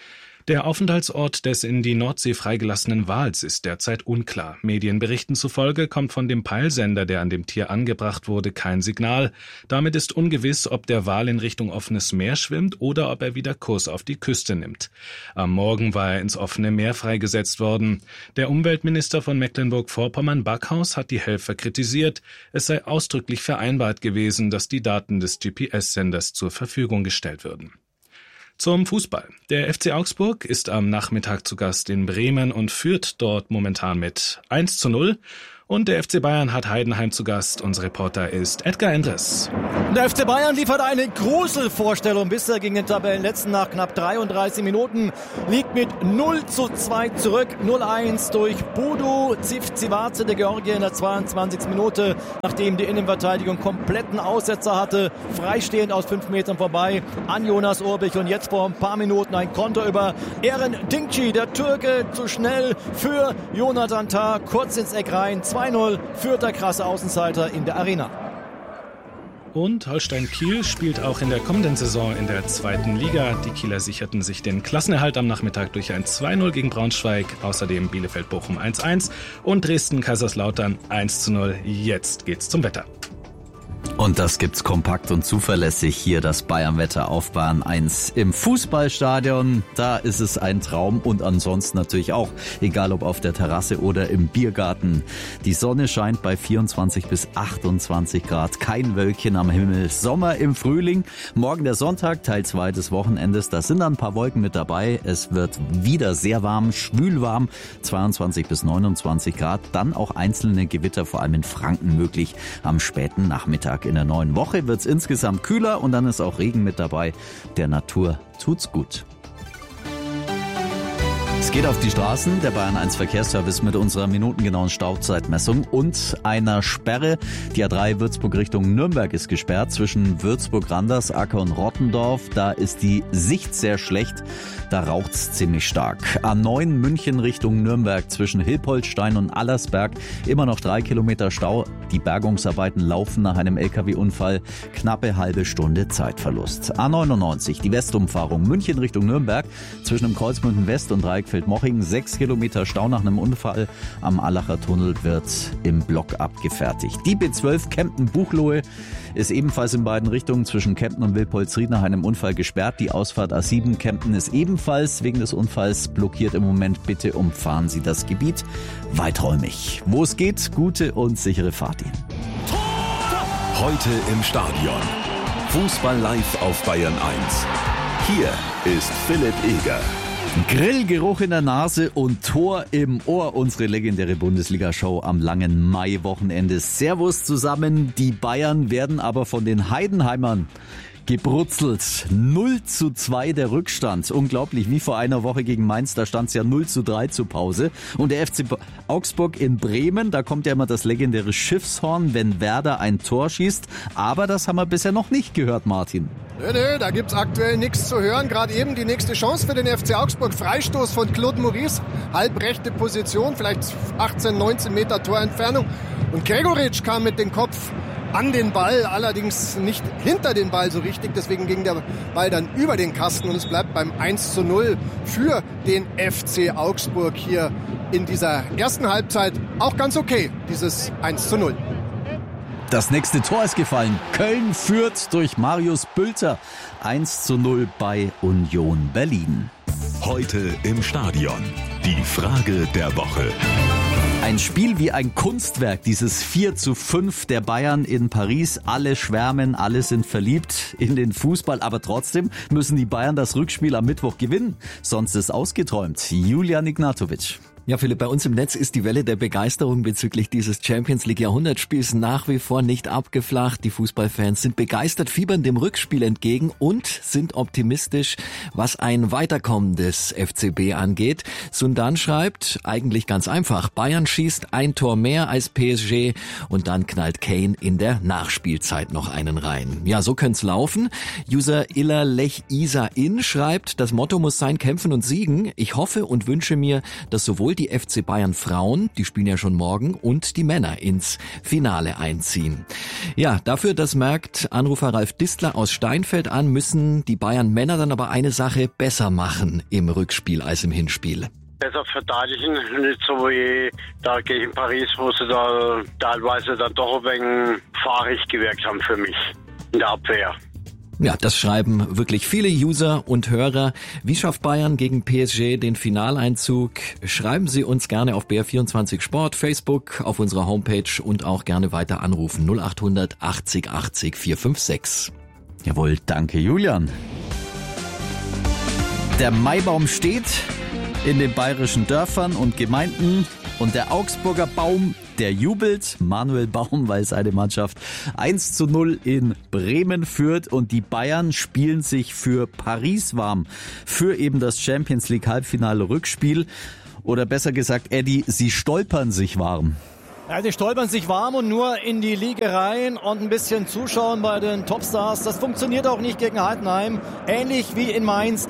Der Aufenthaltsort des in die Nordsee freigelassenen Wals ist derzeit unklar. Medienberichten zufolge kommt von dem Peilsender, der an dem Tier angebracht wurde, kein Signal. Damit ist ungewiss, ob der Wal in Richtung offenes Meer schwimmt oder ob er wieder Kurs auf die Küste nimmt. Am Morgen war er ins offene Meer freigesetzt worden. Der Umweltminister von Mecklenburg-Vorpommern, Backhaus, hat die Helfer kritisiert. Es sei ausdrücklich vereinbart gewesen, dass die Daten des GPS-Senders zur Verfügung gestellt würden. Zum Fußball. Der FC Augsburg ist am Nachmittag zu Gast in Bremen und führt dort momentan mit 1:0. Und der FC Bayern hat Heidenheim zu Gast. Unser Reporter ist Edgar Endres. Der FC Bayern liefert eine Gruselvorstellung bisher gegen den Tabellenletzten nach knapp 33 Minuten. Liegt mit 0:2 zurück. 0:1 durch Bodo Tsivtsivatse, der Georgier, in der 22. Minute, nachdem die Innenverteidigung kompletten Aussetzer hatte. Freistehend aus 5 Metern vorbei an Jonas Urbich. Und jetzt vor ein paar Minuten ein Konter über Eren Dinkci, der Türke, zu schnell für Jonathan Tah, kurz ins Eck rein. 2:0 führt der krasse Außenseiter in der Arena. Und Holstein Kiel spielt auch in der kommenden Saison in der 2. Liga. Die Kieler sicherten sich den Klassenerhalt am Nachmittag durch ein 2:0 gegen Braunschweig. Außerdem Bielefeld-Bochum 1:1 und Dresden-Kaiserslautern 1:0. Jetzt geht's zum Wetter. Und das gibt's kompakt und zuverlässig hier, das Bayern-Wetter auf Bahn 1 im Fußballstadion. Da ist es ein Traum und ansonsten natürlich auch, egal ob auf der Terrasse oder im Biergarten. Die Sonne scheint bei 24 bis 28 Grad, kein Wölkchen am Himmel. Sommer im Frühling. Morgen der Sonntag, Teil 2 des Wochenendes. Da sind dann ein paar Wolken mit dabei. Es wird wieder sehr warm, schwülwarm, 22 bis 29 Grad. Dann auch einzelne Gewitter, vor allem in Franken möglich am späten Nachmittag. In der neuen Woche wird es insgesamt kühler und dann ist auch Regen mit dabei. Der Natur tut's gut. Es geht auf die Straßen, der Bayern 1 Verkehrsservice mit unserer minutengenauen Stauzeitmessung und einer Sperre. Die A3 Würzburg Richtung Nürnberg ist gesperrt zwischen Würzburg-Randers, Acker und Rottendorf. Da ist die Sicht sehr schlecht, da raucht's ziemlich stark. A9 München Richtung Nürnberg zwischen Hilpoltstein und Allersberg immer noch 3 Kilometer Stau. Die Bergungsarbeiten laufen nach einem LKW-Unfall. Knappe halbe Stunde Zeitverlust. A99 die Westumfahrung München Richtung Nürnberg zwischen dem Kreuzmünden West und Dreieckfeld-Moching 6 Kilometer Stau nach einem Unfall. Am Allacher Tunnel wird im Block abgefertigt. Die B12 Kempten-Buchloe ist ebenfalls in beiden Richtungen zwischen Kempten und Wilpolsried nach einem Unfall gesperrt. Die Ausfahrt A7 Kempten ist ebenfalls wegen des Unfalls blockiert im Moment. Bitte umfahren Sie das Gebiet weiträumig. Wo es geht, gute und sichere Fahrt Ihnen. Heute im Stadion. Fußball live auf Bayern 1. Hier ist Philipp Eger. Grillgeruch in der Nase und Tor im Ohr. Unsere legendäre Bundesliga-Show am langen Mai-Wochenende. Servus zusammen. Die Bayern werden aber von den Heidenheimern gebrutzelt. 0:2 der Rückstand. Unglaublich, wie vor einer Woche gegen Mainz, da stand es ja 0:3 zur Pause. Und der FC Augsburg in Bremen, da kommt ja immer das legendäre Schiffshorn, wenn Werder ein Tor schießt. Aber das haben wir bisher noch nicht gehört, Martin. Nö, da gibt's aktuell nichts zu hören. Gerade eben die nächste Chance für den FC Augsburg. Freistoß von Claude Maurice. Halbrechte Position, vielleicht 18, 19 Meter Torentfernung. Und Gregoritsch kam mit dem Kopf an den Ball, allerdings nicht hinter den Ball so richtig. Deswegen ging der Ball dann über den Kasten und es bleibt beim 1:0 für den FC Augsburg hier in dieser ersten Halbzeit. Auch ganz okay, dieses 1:0. Das nächste Tor ist gefallen. Köln führt durch Marius Bülter 1:0 bei Union Berlin. Heute im Stadion. Die Frage der Woche. Ein Spiel wie ein Kunstwerk, dieses 4:5 der Bayern in Paris. Alle schwärmen, alle sind verliebt in den Fußball, aber trotzdem müssen die Bayern das Rückspiel am Mittwoch gewinnen. Sonst ist ausgeträumt. Julian Ignatovic. Ja, Philipp, bei uns im Netz ist die Welle der Begeisterung bezüglich dieses Champions League Jahrhundertspiels nach wie vor nicht abgeflacht. Die Fußballfans sind begeistert, fiebern dem Rückspiel entgegen und sind optimistisch, was ein Weiterkommen des FCB angeht. Sundan schreibt, eigentlich ganz einfach, Bayern schießt ein Tor mehr als PSG und dann knallt Kane in der Nachspielzeit noch einen rein. Ja, so könnte es laufen. User Iller Lech Isa In schreibt, das Motto muss sein, kämpfen und siegen. Ich hoffe und wünsche mir, dass sowohl sowohl die FC Bayern Frauen, die spielen ja schon morgen, und die Männer ins Finale einziehen. Ja, dafür, das merkt Anrufer Ralf Distler aus Steinfeld an, müssen die Bayern Männer dann aber eine Sache besser machen im Rückspiel als im Hinspiel. Besser verteidigen, nicht so wie da gegen Paris, wo sie da teilweise dann doch ein wenig fahrig gewirkt haben für mich in der Abwehr. Ja, das schreiben wirklich viele User und Hörer. Wie schafft Bayern gegen PSG den Finaleinzug? Schreiben Sie uns gerne auf BR24 Sport, Facebook, auf unserer Homepage und auch gerne weiter anrufen 0800 80 80 456. Jawohl, danke Julian. Der Maibaum steht in den bayerischen Dörfern und Gemeinden und der Augsburger Baum, der jubelt. Manuel Baum, weil seine Mannschaft 1:0 in Bremen führt und die Bayern spielen sich für Paris warm, für eben das Champions League Halbfinale Rückspiel. Oder besser gesagt, Eddie, sie stolpern sich warm. Ja, die stolpern sich warm und nur in die Liga rein und ein bisschen zuschauen bei den Topstars. Das funktioniert auch nicht gegen Heidenheim. Ähnlich wie in Mainz.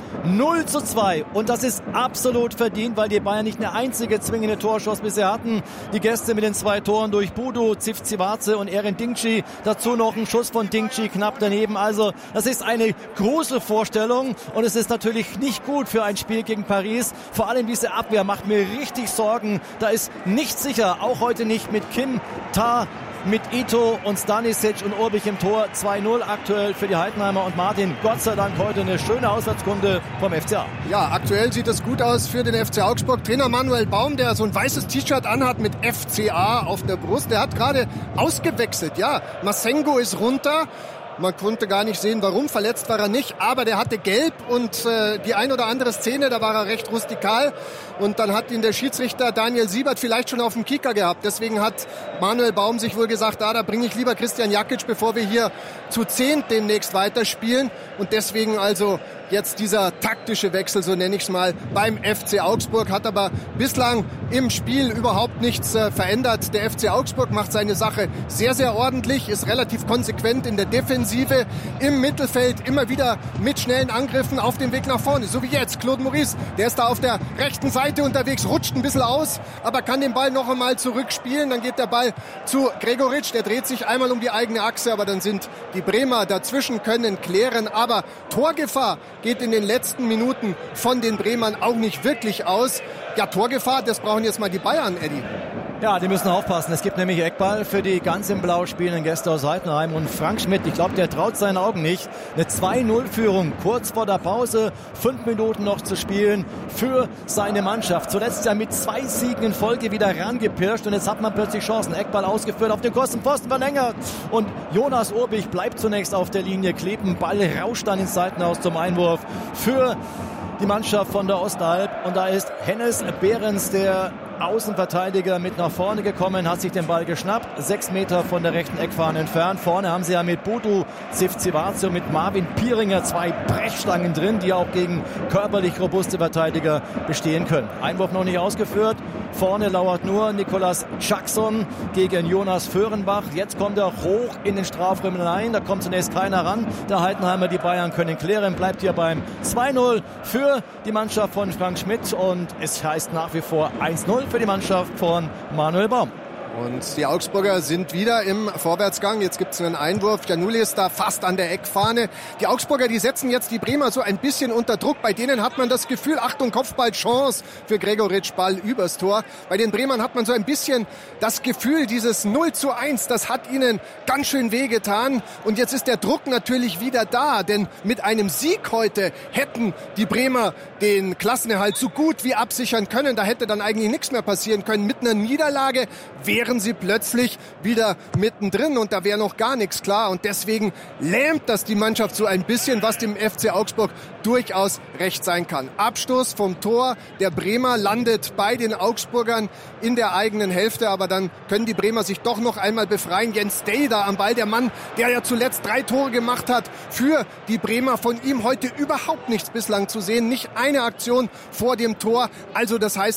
0:2. Und das ist absolut verdient, weil die Bayern nicht eine einzige zwingende Torschuss bisher hatten. Die Gäste mit den 2 Toren durch Budu, Zivcivace und Eren Dingci. Dazu noch ein Schuss von Dingci knapp daneben. Also das ist eine Gruselvorstellung und es ist natürlich nicht gut für ein Spiel gegen Paris. Vor allem diese Abwehr macht mir richtig Sorgen. Da ist nichts sicher, auch heute nicht mit Kim, Ta, mit Ito und Stanisic und Urbich im Tor. 2:0 aktuell für die Heidenheimer und Martin. Gott sei Dank heute eine schöne Auswärtskunde vom FCA. Ja, aktuell sieht es gut aus für den FC Augsburg. Trainer Manuel Baum, der so ein weißes T-Shirt anhat mit FCA auf der Brust, der hat gerade ausgewechselt. Ja, Masengo ist runter. Man konnte gar nicht sehen, warum. Verletzt war er nicht, aber der hatte gelb und die ein oder andere Szene, da war er recht rustikal. Und dann hat ihn der Schiedsrichter Daniel Siebert vielleicht schon auf dem Kicker gehabt. Deswegen hat Manuel Baum sich wohl gesagt, da bringe ich lieber Christian Jakic, bevor wir hier zu 10 demnächst weiterspielen. Und deswegen also jetzt dieser taktische Wechsel, so nenne ich es mal, beim FC Augsburg. Hat aber bislang im Spiel überhaupt nichts verändert. Der FC Augsburg macht seine Sache sehr, sehr ordentlich, ist relativ konsequent in der Defensive, im Mittelfeld immer wieder mit schnellen Angriffen auf dem Weg nach vorne. So wie jetzt Claude Maurice, der ist da auf der rechten Seite unterwegs, rutscht ein bisschen aus, aber kann den Ball noch einmal zurückspielen. Dann geht der Ball zu Gregoritsch, der dreht sich einmal um die eigene Achse, aber dann sind die Bremer dazwischen, können klären. Aber Torgefahr geht in den letzten Minuten von den Bremern auch nicht wirklich aus. Ja, Torgefahr, das brauchen jetzt mal die Bayern, Eddie. Ja, die müssen aufpassen. Es gibt nämlich Eckball für die ganz im Blau spielenden Gäste aus Heidenheim. Und Frank Schmidt, ich glaube, der traut seinen Augen nicht. Eine 2:0-Führung kurz vor der Pause. 5 Minuten noch zu spielen für seine Mannschaft. Zuletzt ja mit 2 Siegen in Folge wieder rangepirscht. Und jetzt hat man plötzlich Chancen. Eckball ausgeführt, auf den Kostenpfosten verlängert. Und Jonas Urbich bleibt zunächst auf der Linie kleben. Ball rauscht dann ins Seitenhaus zum Einwurf für die Mannschaft von der Ostalb. Und da ist Hennes Behrens, der Außenverteidiger, mit nach vorne gekommen, hat sich den Ball geschnappt, 6 Meter von der rechten Eckfahne entfernt. Vorne haben sie ja mit Budu, Zivcivace und mit Marvin Pieringer 2 Brechstangen drin, die auch gegen körperlich robuste Verteidiger bestehen können. Einwurf noch nicht ausgeführt. Vorne lauert nur Nicolas Jackson gegen Jonas Föhrenbach. Jetzt kommt er hoch in den Strafraum hinein. Da kommt zunächst keiner ran. Der Heidenheimer, die Bayern können klären. Bleibt hier beim 2:0 für die Mannschaft von Frank Schmidt. Und es heißt nach wie vor 1:0 für die Mannschaft von Manuel Baum. Und die Augsburger sind wieder im Vorwärtsgang. Jetzt gibt es einen Einwurf. Januli ist da fast an der Eckfahne. Die Augsburger, die setzen jetzt die Bremer so ein bisschen unter Druck. Bei denen hat man das Gefühl, Achtung, Kopfball, Chance für Gregoritsch, Ball übers Tor. Bei den Bremern hat man so ein bisschen das Gefühl, dieses 0:1, das hat ihnen ganz schön wehgetan. Und jetzt ist der Druck natürlich wieder da. Denn mit einem Sieg heute hätten die Bremer den Klassenerhalt so gut wie absichern können. Da hätte dann eigentlich nichts mehr passieren können. Mit einer Niederlage wären sie plötzlich wieder mittendrin und da wäre noch gar nichts klar. Und deswegen lähmt das die Mannschaft so ein bisschen, was dem FC Augsburg durchaus recht sein kann. Abstoß vom Tor der Bremer landet bei den Augsburgern in der eigenen Hälfte, aber dann können die Bremer sich doch noch einmal befreien. Jens Day da am Ball, der Mann, der ja zuletzt 3 Tore gemacht hat für die Bremer. Von ihm heute überhaupt nichts bislang zu sehen, nicht eine Aktion vor dem Tor. Also das heißt auch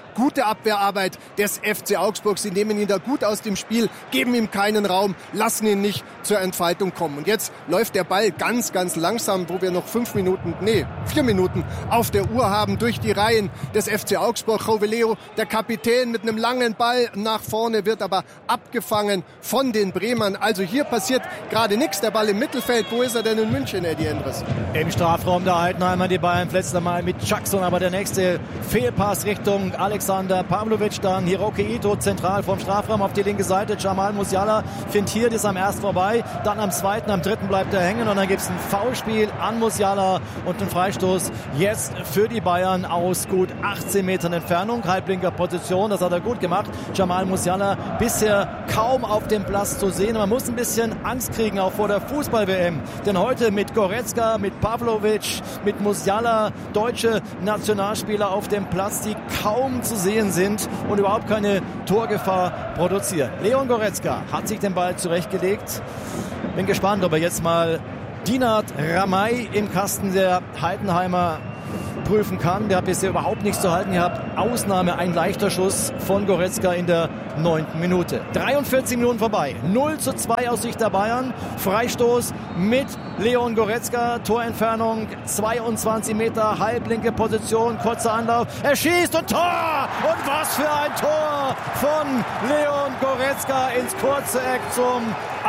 gute Abwehrarbeit des FC Augsburg. Sie nehmen ihn da gut aus dem Spiel, geben ihm keinen Raum, lassen ihn nicht zur Entfaltung kommen. Und jetzt läuft der Ball ganz, ganz langsam, wo wir noch 4 Minuten auf der Uhr haben, durch die Reihen des FC Augsburg. Joveleo, der Kapitän, mit einem langen Ball nach vorne, wird aber abgefangen von den Bremern. Also hier passiert gerade nichts. Der Ball im Mittelfeld. Wo ist er denn in München, Eddie Endres? Im Strafraum der Heidenheimer, die Bayern letztes Mal mit Jackson, aber der nächste Fehlpass Richtung Alexander Pavlovic, dann Hiroki Ito zentral vom Strafraum auf die linke Seite. Jamal Musiala fintiert, ist am ersten vorbei, dann am zweiten, am dritten bleibt er hängen und dann gibt es ein Foulspiel an Musiala und einen Freistoß jetzt für die Bayern aus gut 18 Metern Entfernung, halblinker Position, das hat er gut gemacht. Jamal Musiala bisher kaum auf dem Platz zu sehen. Man muss ein bisschen Angst kriegen, auch vor der Fußball-WM. Denn heute mit Goretzka, mit Pavlovic, mit Musiala, deutsche Nationalspieler auf dem Platz, die kaum zu sehen sind und überhaupt keine Torgefahr produzieren. Leon Goretzka hat sich den Ball zurechtgelegt. Bin gespannt, ob er jetzt mal Dinat Ramay im Kasten der Heidenheimer prüfen kann. Der hat bisher überhaupt nichts zu halten gehabt. Ausnahme ein leichter Schuss von Goretzka in der 9. Minute. 43 Minuten vorbei. 0:2 aus Sicht der Bayern. Freistoß mit Leon Goretzka. Torentfernung 22 Meter. Halblinke Position. Kurzer Anlauf. Er schießt und Tor! Und was für ein Tor von Leon Goretzka ins kurze Eck zum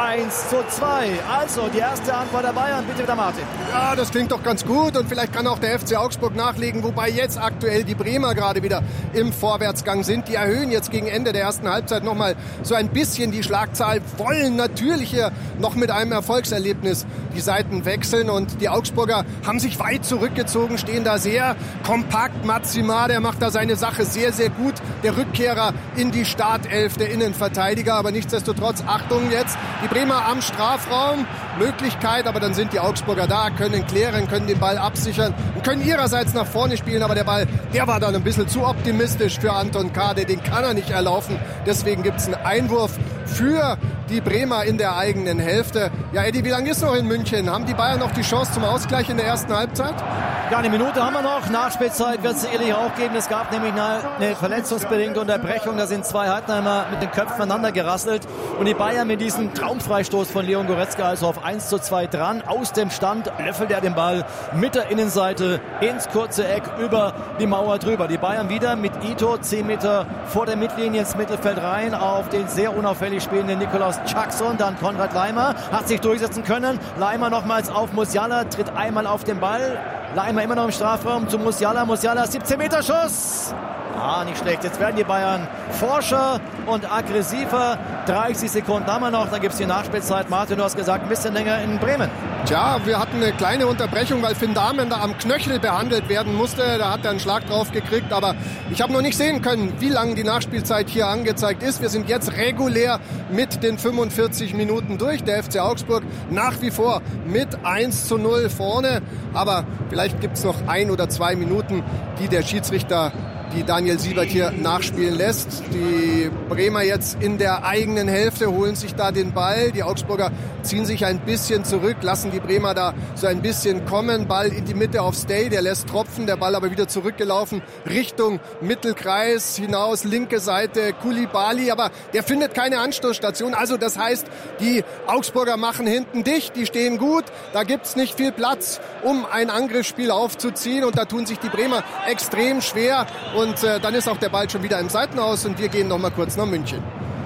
1:2. Also die erste Antwort der Bayern. Bitte wieder Martin. Ja, das klingt doch ganz gut und vielleicht kann auch der FC Augsburg nachlegen, wobei jetzt aktuell die Bremer gerade wieder im Vorwärtsgang sind. Die erhöhen jetzt gegen Ende der ersten Halbzeit nochmal so ein bisschen die Schlagzahl, wollen natürlich hier noch mit einem Erfolgserlebnis die Seiten wechseln und die Augsburger haben sich weit zurückgezogen, stehen da sehr kompakt. Matsima, der macht da seine Sache sehr, sehr gut. Der Rückkehrer in die Startelf der Innenverteidiger, aber nichtsdestotrotz, Achtung jetzt, die Bremer am Strafraum, Möglichkeit, aber dann sind die Augsburger da, können klären, können den Ball absichern und können ihrerseits nach vorne spielen, aber der Ball, der war dann ein bisschen zu optimistisch für Anton Kade, den kann er nicht erlaufen, deswegen gibt es einen Einwurf für die Bremer in der eigenen Hälfte. Ja, Eddie, wie lange ist noch in München? Haben die Bayern noch die Chance zum Ausgleich in der ersten Halbzeit? Ja, eine Minute haben wir noch. Nachspielzeit wird es sicherlich auch geben. Es gab nämlich eine verletzungsbedingte Unterbrechung. Da sind zwei Heidenheimer mit den Köpfen aneinander gerasselt. Und die Bayern mit diesem Traumfreistoß von Leon Goretzka also auf 1:2 dran. Aus dem Stand löffelt er den Ball mit der Innenseite ins kurze Eck über die Mauer drüber. Die Bayern wieder mit Ito 10 Meter vor der Mittellinie ins Mittelfeld rein auf den sehr unauffällig spielenden Nikolaus Jackson. Dann Konrad Laimer hat sich durchsetzen können. Laimer nochmals auf Musiala, tritt einmal auf den Ball. Laimer immer noch im Strafraum zu Musiala. Musiala 17 Meter Schuss. Ah, nicht schlecht. Jetzt werden die Bayern forscher und aggressiver. 30 Sekunden haben wir noch. Dann gibt es die Nachspielzeit. Martin, du hast gesagt, ein bisschen länger in Bremen. Tja, wir hatten eine kleine Unterbrechung, weil Finn Dahmen da am Knöchel behandelt werden musste. Da hat er einen Schlag drauf gekriegt. Aber ich habe noch nicht sehen können, wie lange die Nachspielzeit hier angezeigt ist. Wir sind jetzt regulär mit den 45 Minuten durch. Der FC Augsburg nach wie vor mit 1:0 vorne. Aber vielleicht gibt es noch 1 oder 2 Minuten, die der Schiedsrichter, die Daniel Siebert hier nachspielen lässt. Die Bremer jetzt in der eigenen Hälfte holen sich da den Ball. Die Augsburger ziehen sich ein bisschen zurück, lassen die Bremer da so ein bisschen kommen. Ball in die Mitte auf Stay, der lässt tropfen, der Ball aber wieder zurückgelaufen Richtung Mittelkreis hinaus, linke Seite Koulibaly, aber der findet keine Anstoßstation. Also das heißt, die Augsburger machen hinten dicht, die stehen gut. Da gibt's nicht viel Platz, um ein Angriffsspiel aufzuziehen und da tun sich die Bremer extrem schwer. Und dann ist auch der Ball schon wieder im Seitenhaus und wir gehen noch mal kurz nach München.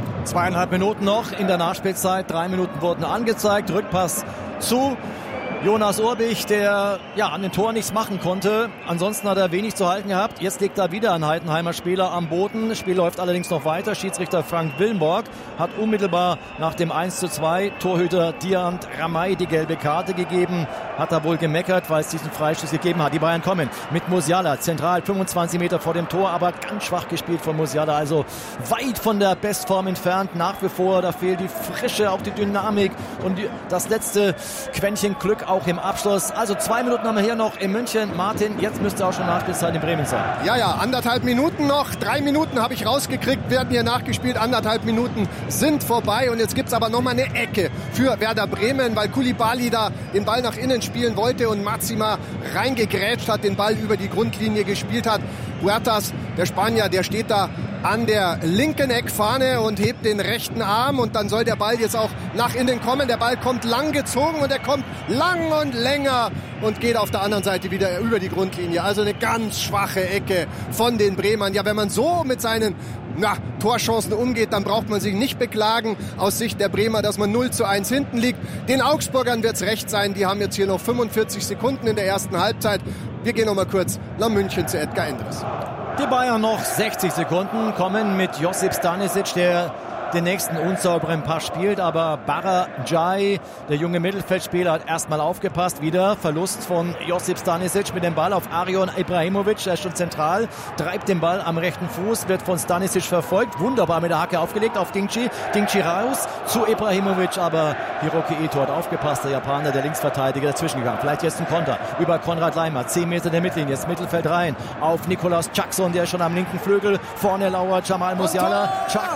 2,5 Minuten noch in der Nachspielzeit. 3 Minuten wurden angezeigt. Rückpass zu Jonas Urbich, der ja an den Tor nichts machen konnte. Ansonsten hat er wenig zu halten gehabt. Jetzt liegt da wieder ein Heidenheimer Spieler am Boden. Das Spiel läuft allerdings noch weiter. Schiedsrichter Frank Willenborg hat unmittelbar nach dem 1:2 Torhüter Dinat Ramay die gelbe Karte gegeben. Hat er wohl gemeckert, weil es diesen Freistoß gegeben hat. Die Bayern kommen mit Musiala zentral 25 Meter vor dem Tor, aber ganz schwach gespielt von Musiala. Also weit von der Bestform entfernt. Nach wie vor, da fehlt die Frische, auch die Dynamik und das letzte Quäntchen Glück Augsburg auch im Abschluss. Also 2 Minuten haben wir hier noch in München. Martin, jetzt müsste auch schon Nachspielzeit in Bremen sein. Ja, 1,5 Minuten noch. 3 Minuten habe ich rausgekriegt, werden hier nachgespielt. 1,5 Minuten sind vorbei. Und jetzt gibt es aber nochmal eine Ecke für Werder Bremen, weil Koulibaly da den Ball nach innen spielen wollte und Máxima reingegrätscht hat, den Ball über die Grundlinie gespielt hat. Huertas, der Spanier, der steht da an der linken Eckfahne und hebt den rechten Arm und dann soll der Ball jetzt auch nach innen kommen. Der Ball kommt lang gezogen und er kommt lang und länger und geht auf der anderen Seite wieder über die Grundlinie. Also eine ganz schwache Ecke von den Bremern. Ja, wenn man so mit seinen Torchancen umgeht, dann braucht man sich nicht beklagen aus Sicht der Bremer, dass man 0:1 hinten liegt. Den Augsburgern wird's recht sein. Die haben jetzt hier noch 45 Sekunden in der ersten Halbzeit. Wir gehen noch mal kurz nach München zu Edgar Endres. Die Bayern noch 60 Sekunden, kommen mit Josip Stanisic, der den nächsten unsauberen Pass spielt, aber Barajai, der junge Mittelfeldspieler, hat erstmal aufgepasst. Wieder Verlust von Josip Stanisic mit dem Ball auf Arion Ibrahimovic, der ist schon zentral, treibt den Ball am rechten Fuß, wird von Stanisic verfolgt, wunderbar mit der Hacke aufgelegt auf Dingchi raus zu Ibrahimovic, aber Hiroki Ito hat aufgepasst, der Japaner, der Linksverteidiger, dazwischen gegangen. Vielleicht jetzt ein Konter über Konrad Laimer, 10 Meter der Mittellinie, jetzt Mittelfeld rein, auf Nicolas Jackson, der schon am linken Flügel, vorne lauert Jamal Musiala,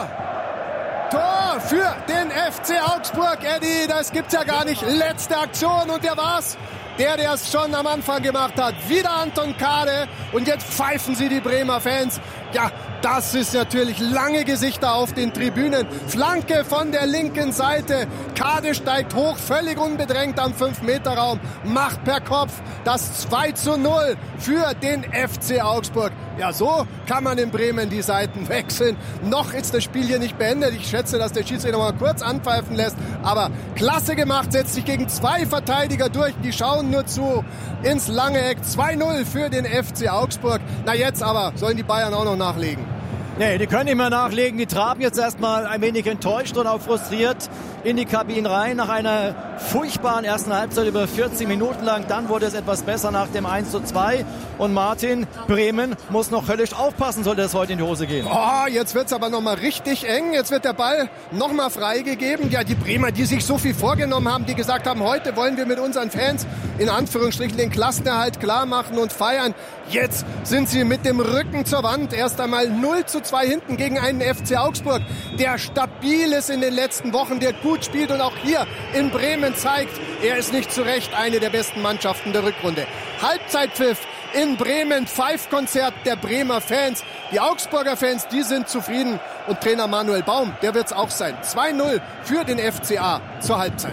Tor für den FC Augsburg, Eddie, das gibt's ja gar nicht. Letzte Aktion und der war's. Der es schon am Anfang gemacht hat. Wieder Anton Kade und jetzt pfeifen sie die Bremer Fans. Ja, das ist natürlich lange Gesichter auf den Tribünen. Flanke von der linken Seite. Kade steigt hoch, völlig unbedrängt am 5-Meter-Raum. Macht per Kopf das 2:0 für den FC Augsburg. Ja, so kann man in Bremen die Seiten wechseln. Noch ist das Spiel hier nicht beendet. Ich schätze, dass der Schiedsrichter noch mal kurz anpfeifen lässt. Aber klasse gemacht, setzt sich gegen 2 Verteidiger durch. Die schauen nur zu ins lange Eck. 2:0 für den FC Augsburg. Na jetzt aber sollen die Bayern auch noch nachlegen. Nee, die können nicht mehr nachlegen. Die traben jetzt erstmal ein wenig enttäuscht und auch frustriert in die Kabinen rein nach einer furchtbaren ersten Halbzeit über 40 Minuten lang. Dann wurde es etwas besser nach dem 1:2. Und Martin, Bremen muss noch höllisch aufpassen, sollte es heute in die Hose gehen. Oh, jetzt wird's aber nochmal richtig eng. Jetzt wird der Ball nochmal freigegeben. Ja, die Bremer, die sich so viel vorgenommen haben, die gesagt haben, heute wollen wir mit unseren Fans in Anführungsstrichen den Klassenerhalt klar machen und feiern. Jetzt sind sie mit dem Rücken zur Wand. Erst einmal 0:2 hinten gegen einen FC Augsburg, der stabil ist in den letzten Wochen, der gut spielt und auch hier in Bremen zeigt, er ist nicht zu Recht eine der besten Mannschaften der Rückrunde. Halbzeitpfiff in Bremen, Pfeifkonzert der Bremer Fans. Die Augsburger Fans, die sind zufrieden und Trainer Manuel Baum, der wird's auch sein. 2:0 für den FCA zur Halbzeit.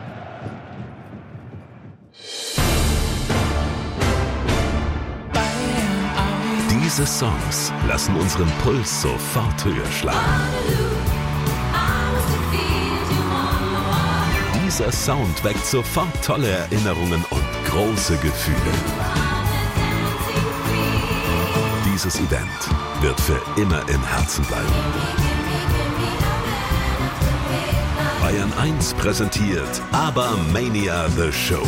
Diese Songs lassen unseren Puls sofort höher schlagen. Dieser Sound weckt sofort tolle Erinnerungen und große Gefühle. Dieses Event wird für immer im Herzen bleiben. Bayern 1 präsentiert ABBA-Mania The Show.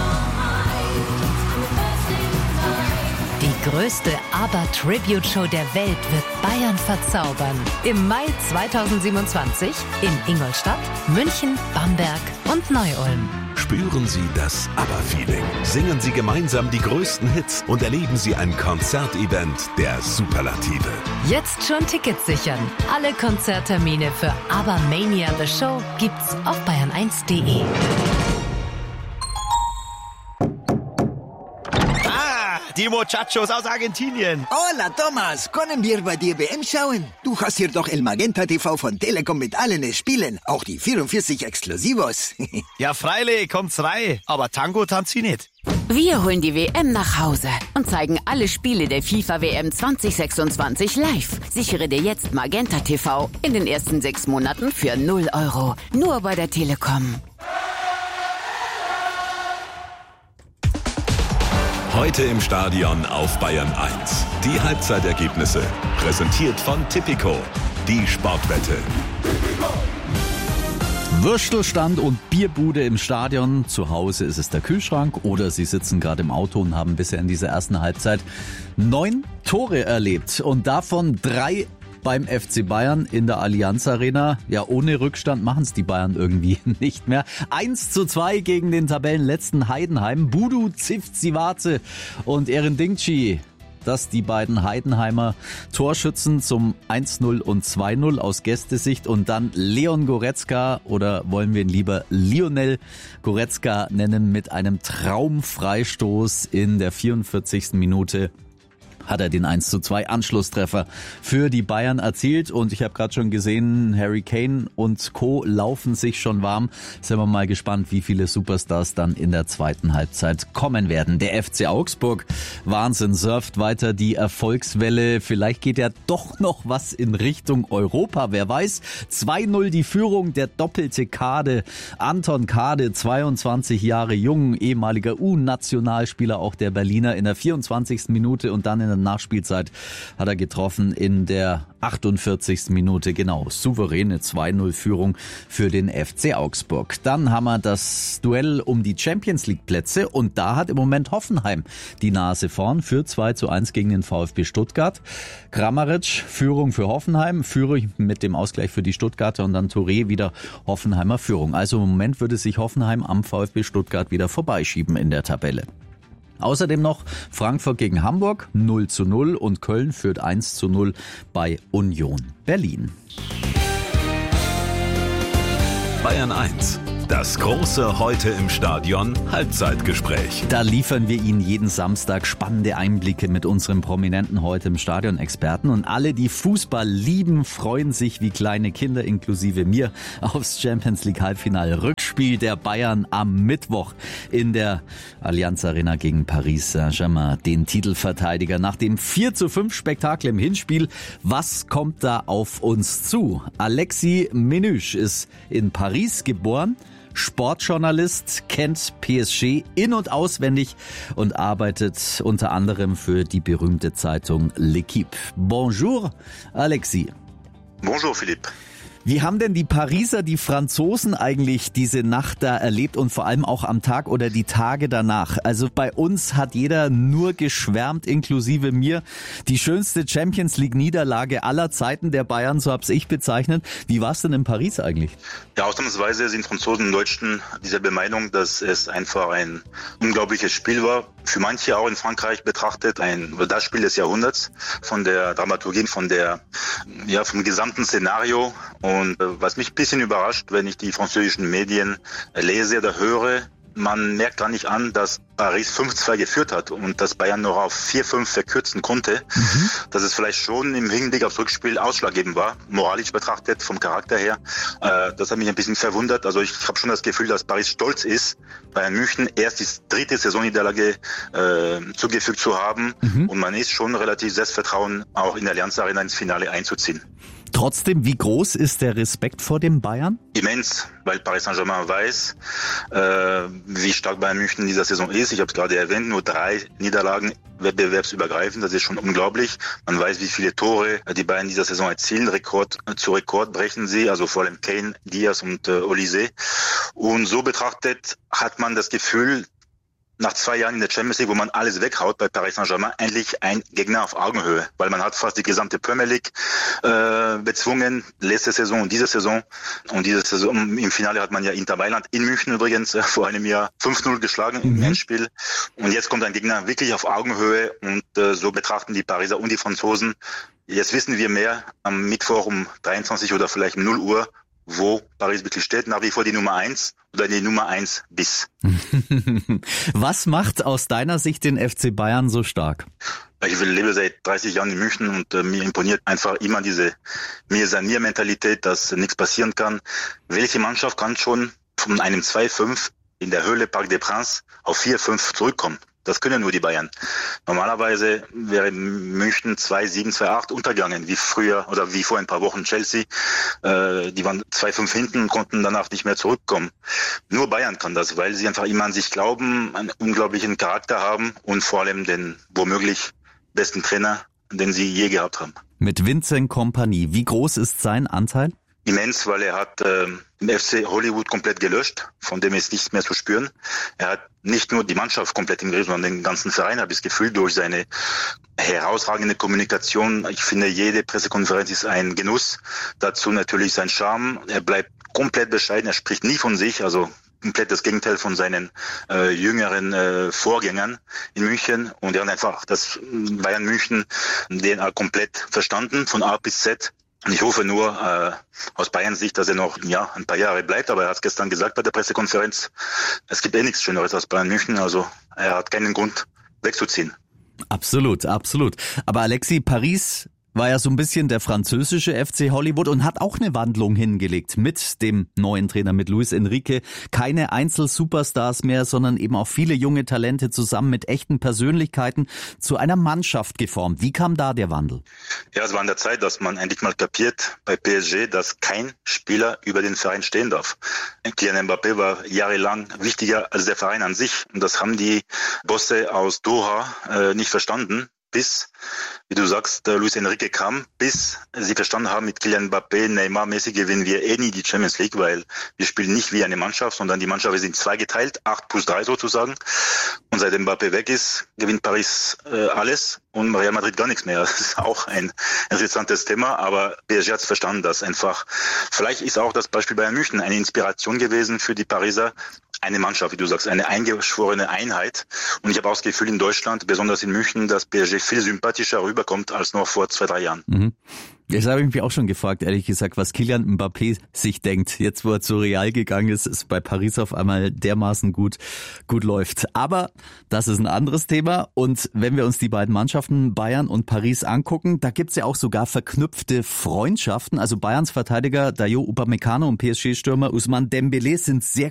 Die größte ABBA-Tribute-Show der Welt wird Bayern verzaubern. Im Mai 2027 in Ingolstadt, München, Bamberg und Neu-Ulm. Spüren Sie das ABBA-Feeling. Singen Sie gemeinsam die größten Hits und erleben Sie ein Konzertevent der Superlative. Jetzt schon Tickets sichern. Alle Konzerttermine für ABBA-Mania The Show gibt's auf bayern1.de. Die Muchachos aus Argentinien. Hola, Thomas. Können wir bei dir WM schauen? Du hast hier doch El Magenta TV von Telekom mit allen Spielen. Auch die 44 Exklusivos. Ja, freilich, kommt's rein. Aber Tango tanzt sie nicht. Wir holen die WM nach Hause und zeigen alle Spiele der FIFA WM 2026 live. Sichere dir jetzt Magenta TV in den ersten 6 Monaten für 0 €. Nur bei der Telekom. Heute im Stadion auf Bayern 1. Die Halbzeitergebnisse. Präsentiert von Tipico. Die Sportwette. Würstelstand und Bierbude im Stadion. Zu Hause ist es der Kühlschrank oder Sie sitzen gerade im Auto und haben bisher in dieser ersten Halbzeit 9 Tore erlebt und davon 3 beim FC Bayern in der Allianz Arena. Ja, ohne Rückstand machen es die Bayern irgendwie nicht mehr. 1:2 gegen den Tabellenletzten Heidenheim. Budu Zivcivace und Eren Dingci. Das die beiden Heidenheimer Torschützen zum 1:0 und 2:0 aus Gästesicht und dann Leon Goretzka oder wollen wir ihn lieber Lionel Goretzka nennen mit einem Traumfreistoß in der 44. Minute. Hat er den 1:2 Anschlusstreffer für die Bayern erzielt und ich habe gerade schon gesehen, Harry Kane und Co. laufen sich schon warm. Sind wir mal gespannt, wie viele Superstars dann in der zweiten Halbzeit kommen werden. Der FC Augsburg, Wahnsinn, surft weiter die Erfolgswelle. Vielleicht geht ja doch noch was in Richtung Europa, wer weiß. 2:0 die Führung, der doppelte Kade. Anton Kade, 22 Jahre jung, ehemaliger U-Nationalspieler, auch der Berliner in der 24. Minute und dann in der Nachspielzeit hat er getroffen in der 48. Minute, genau, souveräne 2:0 Führung für den FC Augsburg. Dann haben wir das Duell um die Champions League Plätze und da hat im Moment Hoffenheim die Nase vorn für 2:1 gegen den VfB Stuttgart. Kramaric, Führung für Hoffenheim, Führer mit dem Ausgleich für die Stuttgarter und dann Touré wieder Hoffenheimer Führung. Also im Moment würde sich Hoffenheim am VfB Stuttgart wieder vorbeischieben in der Tabelle. Außerdem noch Frankfurt gegen Hamburg 0:0 und Köln führt 1:0 bei Union Berlin. Bayern 1. Das große Heute im Stadion Halbzeitgespräch. Da liefern wir Ihnen jeden Samstag spannende Einblicke mit unserem prominenten Heute im Stadion Experten. Und alle, die Fußball lieben, freuen sich wie kleine Kinder, inklusive mir, aufs Champions League Halbfinale Rückspiel der Bayern am Mittwoch in der Allianz Arena gegen Paris Saint-Germain, den Titelverteidiger. Nach dem 4:5 Spektakel im Hinspiel, was kommt da auf uns zu? Alexis Menüsch ist in Paris geboren, Sportjournalist, kennt PSG in- und auswendig und arbeitet unter anderem für die berühmte Zeitung L'Équipe. Bonjour, Alexis. Bonjour, Philippe. Wie haben denn die Pariser, die Franzosen eigentlich diese Nacht da erlebt und vor allem auch am Tag oder die Tage danach? Also bei uns hat jeder nur geschwärmt, inklusive mir. Die schönste Champions-League-Niederlage aller Zeiten der Bayern, so hab's ich bezeichnet. Wie war's denn in Paris eigentlich? Ja, ausnahmsweise sind Franzosen und Deutschen dieselbe Meinung, dass es einfach ein unglaubliches Spiel war. Für manche auch in Frankreich betrachtet das Spiel des Jahrhunderts von der Dramaturgie, vom gesamten Szenario. Und was mich ein bisschen überrascht, wenn ich die französischen Medien lese oder höre, man merkt gar nicht an, dass Paris 5:2 geführt hat und dass Bayern noch auf 4:5 verkürzen konnte. Dass es vielleicht schon im Hinblick aufs Rückspiel ausschlaggebend war, moralisch betrachtet, vom Charakter her. Das hat mich ein bisschen verwundert. Also ich habe schon das Gefühl, dass Paris stolz ist, Bayern München erst die 3. Saisonniederlage zugefügt zu haben. Und man ist schon relativ Selbstvertrauen, auch in der Allianz Arena ins Finale einzuziehen. Trotzdem, wie groß ist der Respekt vor dem Bayern? Immens, weil Paris Saint-Germain weiß, wie stark Bayern München in dieser Saison ist. Ich habe es gerade erwähnt, nur 3 Niederlagen wettbewerbsübergreifend, das ist schon unglaublich. Man weiß, wie viele Tore die Bayern in dieser Saison erzielen. Rekord zu Rekord brechen sie, also vor allem Kane, Diaz und Olise. Und so betrachtet hat man das Gefühl, nach 2 Jahren in der Champions League, wo man alles weghaut bei Paris Saint-Germain, endlich ein Gegner auf Augenhöhe. Weil man hat fast die gesamte Premier League bezwungen, letzte Saison und diese Saison. Und diese Saison im Finale hat man ja Inter Mailand in München übrigens vor einem Jahr 5:0 geschlagen im Endspiel. Und jetzt kommt ein Gegner wirklich auf Augenhöhe und so betrachten die Pariser und die Franzosen. Jetzt wissen wir mehr am Mittwoch um 23 oder vielleicht um 0 Uhr, wo Paris wirklich steht, nach wie vor die Nummer 1 oder die Nummer 1 bis. Was macht aus deiner Sicht den FC Bayern so stark? Ich lebe seit 30 Jahren in München und mir imponiert einfach immer diese Mir-Sanier-Mentalität, dass nichts passieren kann. Welche Mannschaft kann schon von einem 2:5 in der Höhle Parc des Princes auf 4:5 zurückkommen? Das können nur die Bayern. Normalerweise wäre München 2:7, 2:8 untergegangen, wie früher oder wie vor ein paar Wochen Chelsea. Die waren 2:5 hinten und konnten danach nicht mehr zurückkommen. Nur Bayern kann das, weil sie einfach immer an sich glauben, einen unglaublichen Charakter haben und vor allem den womöglich besten Trainer, den sie je gehabt haben. Mit Vincent Kompany, wie groß ist sein Anteil? Immens, weil er hat den FC Hollywood komplett gelöscht, von dem ist nichts mehr zu spüren. Er hat nicht nur die Mannschaft komplett im Griff, sondern den ganzen Verein, habe ich das Gefühl, durch seine herausragende Kommunikation. Ich finde, jede Pressekonferenz ist ein Genuss. Dazu natürlich sein Charme. Er bleibt komplett bescheiden. Er spricht nie von sich, also komplett das Gegenteil von seinen jüngeren Vorgängern in München. Und er hat einfach das Bayern München DNA komplett verstanden, von A bis Z. Und ich hoffe nur aus Bayern Sicht, dass er noch ein paar Jahre bleibt. Aber er hat es gestern gesagt bei der Pressekonferenz, es gibt nichts Schöneres als Bayern München. Also er hat keinen Grund wegzuziehen. Absolut, absolut. Aber Alexi, Paris war ja so ein bisschen der französische FC Hollywood und hat auch eine Wandlung hingelegt mit dem neuen Trainer, mit Luis Enrique. Keine Einzel-Superstars mehr, sondern eben auch viele junge Talente zusammen mit echten Persönlichkeiten zu einer Mannschaft geformt. Wie kam da der Wandel? Ja, es war an der Zeit, dass man endlich mal kapiert bei PSG, dass kein Spieler über den Verein stehen darf. Kylian Mbappé war jahrelang wichtiger als der Verein an sich. Und das haben die Bosse aus Doha nicht verstanden. Bis, wie du sagst, Luis Enrique kam, bis sie verstanden haben, mit Kylian Mbappé, Neymar-mäßig gewinnen wir nie die Champions League, weil wir spielen nicht wie eine Mannschaft, sondern die Mannschaft ist in zwei geteilt, 8+3 sozusagen. Und seitdem Mbappé weg ist, gewinnt Paris alles und Real Madrid gar nichts mehr. Das ist auch ein interessantes Thema, aber PSG hat es verstanden, dass einfach, vielleicht ist auch das Beispiel Bayern München eine Inspiration gewesen für die Pariser, eine Mannschaft, wie du sagst, eine eingeschworene Einheit. Und ich habe auch das Gefühl in Deutschland, besonders in München, dass PSG viel sympathischer rüberkommt als noch vor 2-3 Jahren. Mhm. Das habe ich mich auch schon gefragt, ehrlich gesagt, was Kylian Mbappé sich denkt. Jetzt, wo er zu Real gegangen ist, ist bei Paris auf einmal dermaßen gut läuft. Aber das ist ein anderes Thema. Und wenn wir uns die beiden Mannschaften Bayern und Paris angucken, da gibt's ja auch sogar verknüpfte Freundschaften. Also Bayerns Verteidiger Dayot Upamecano und PSG-Stürmer Ousmane Dembélé sind sehr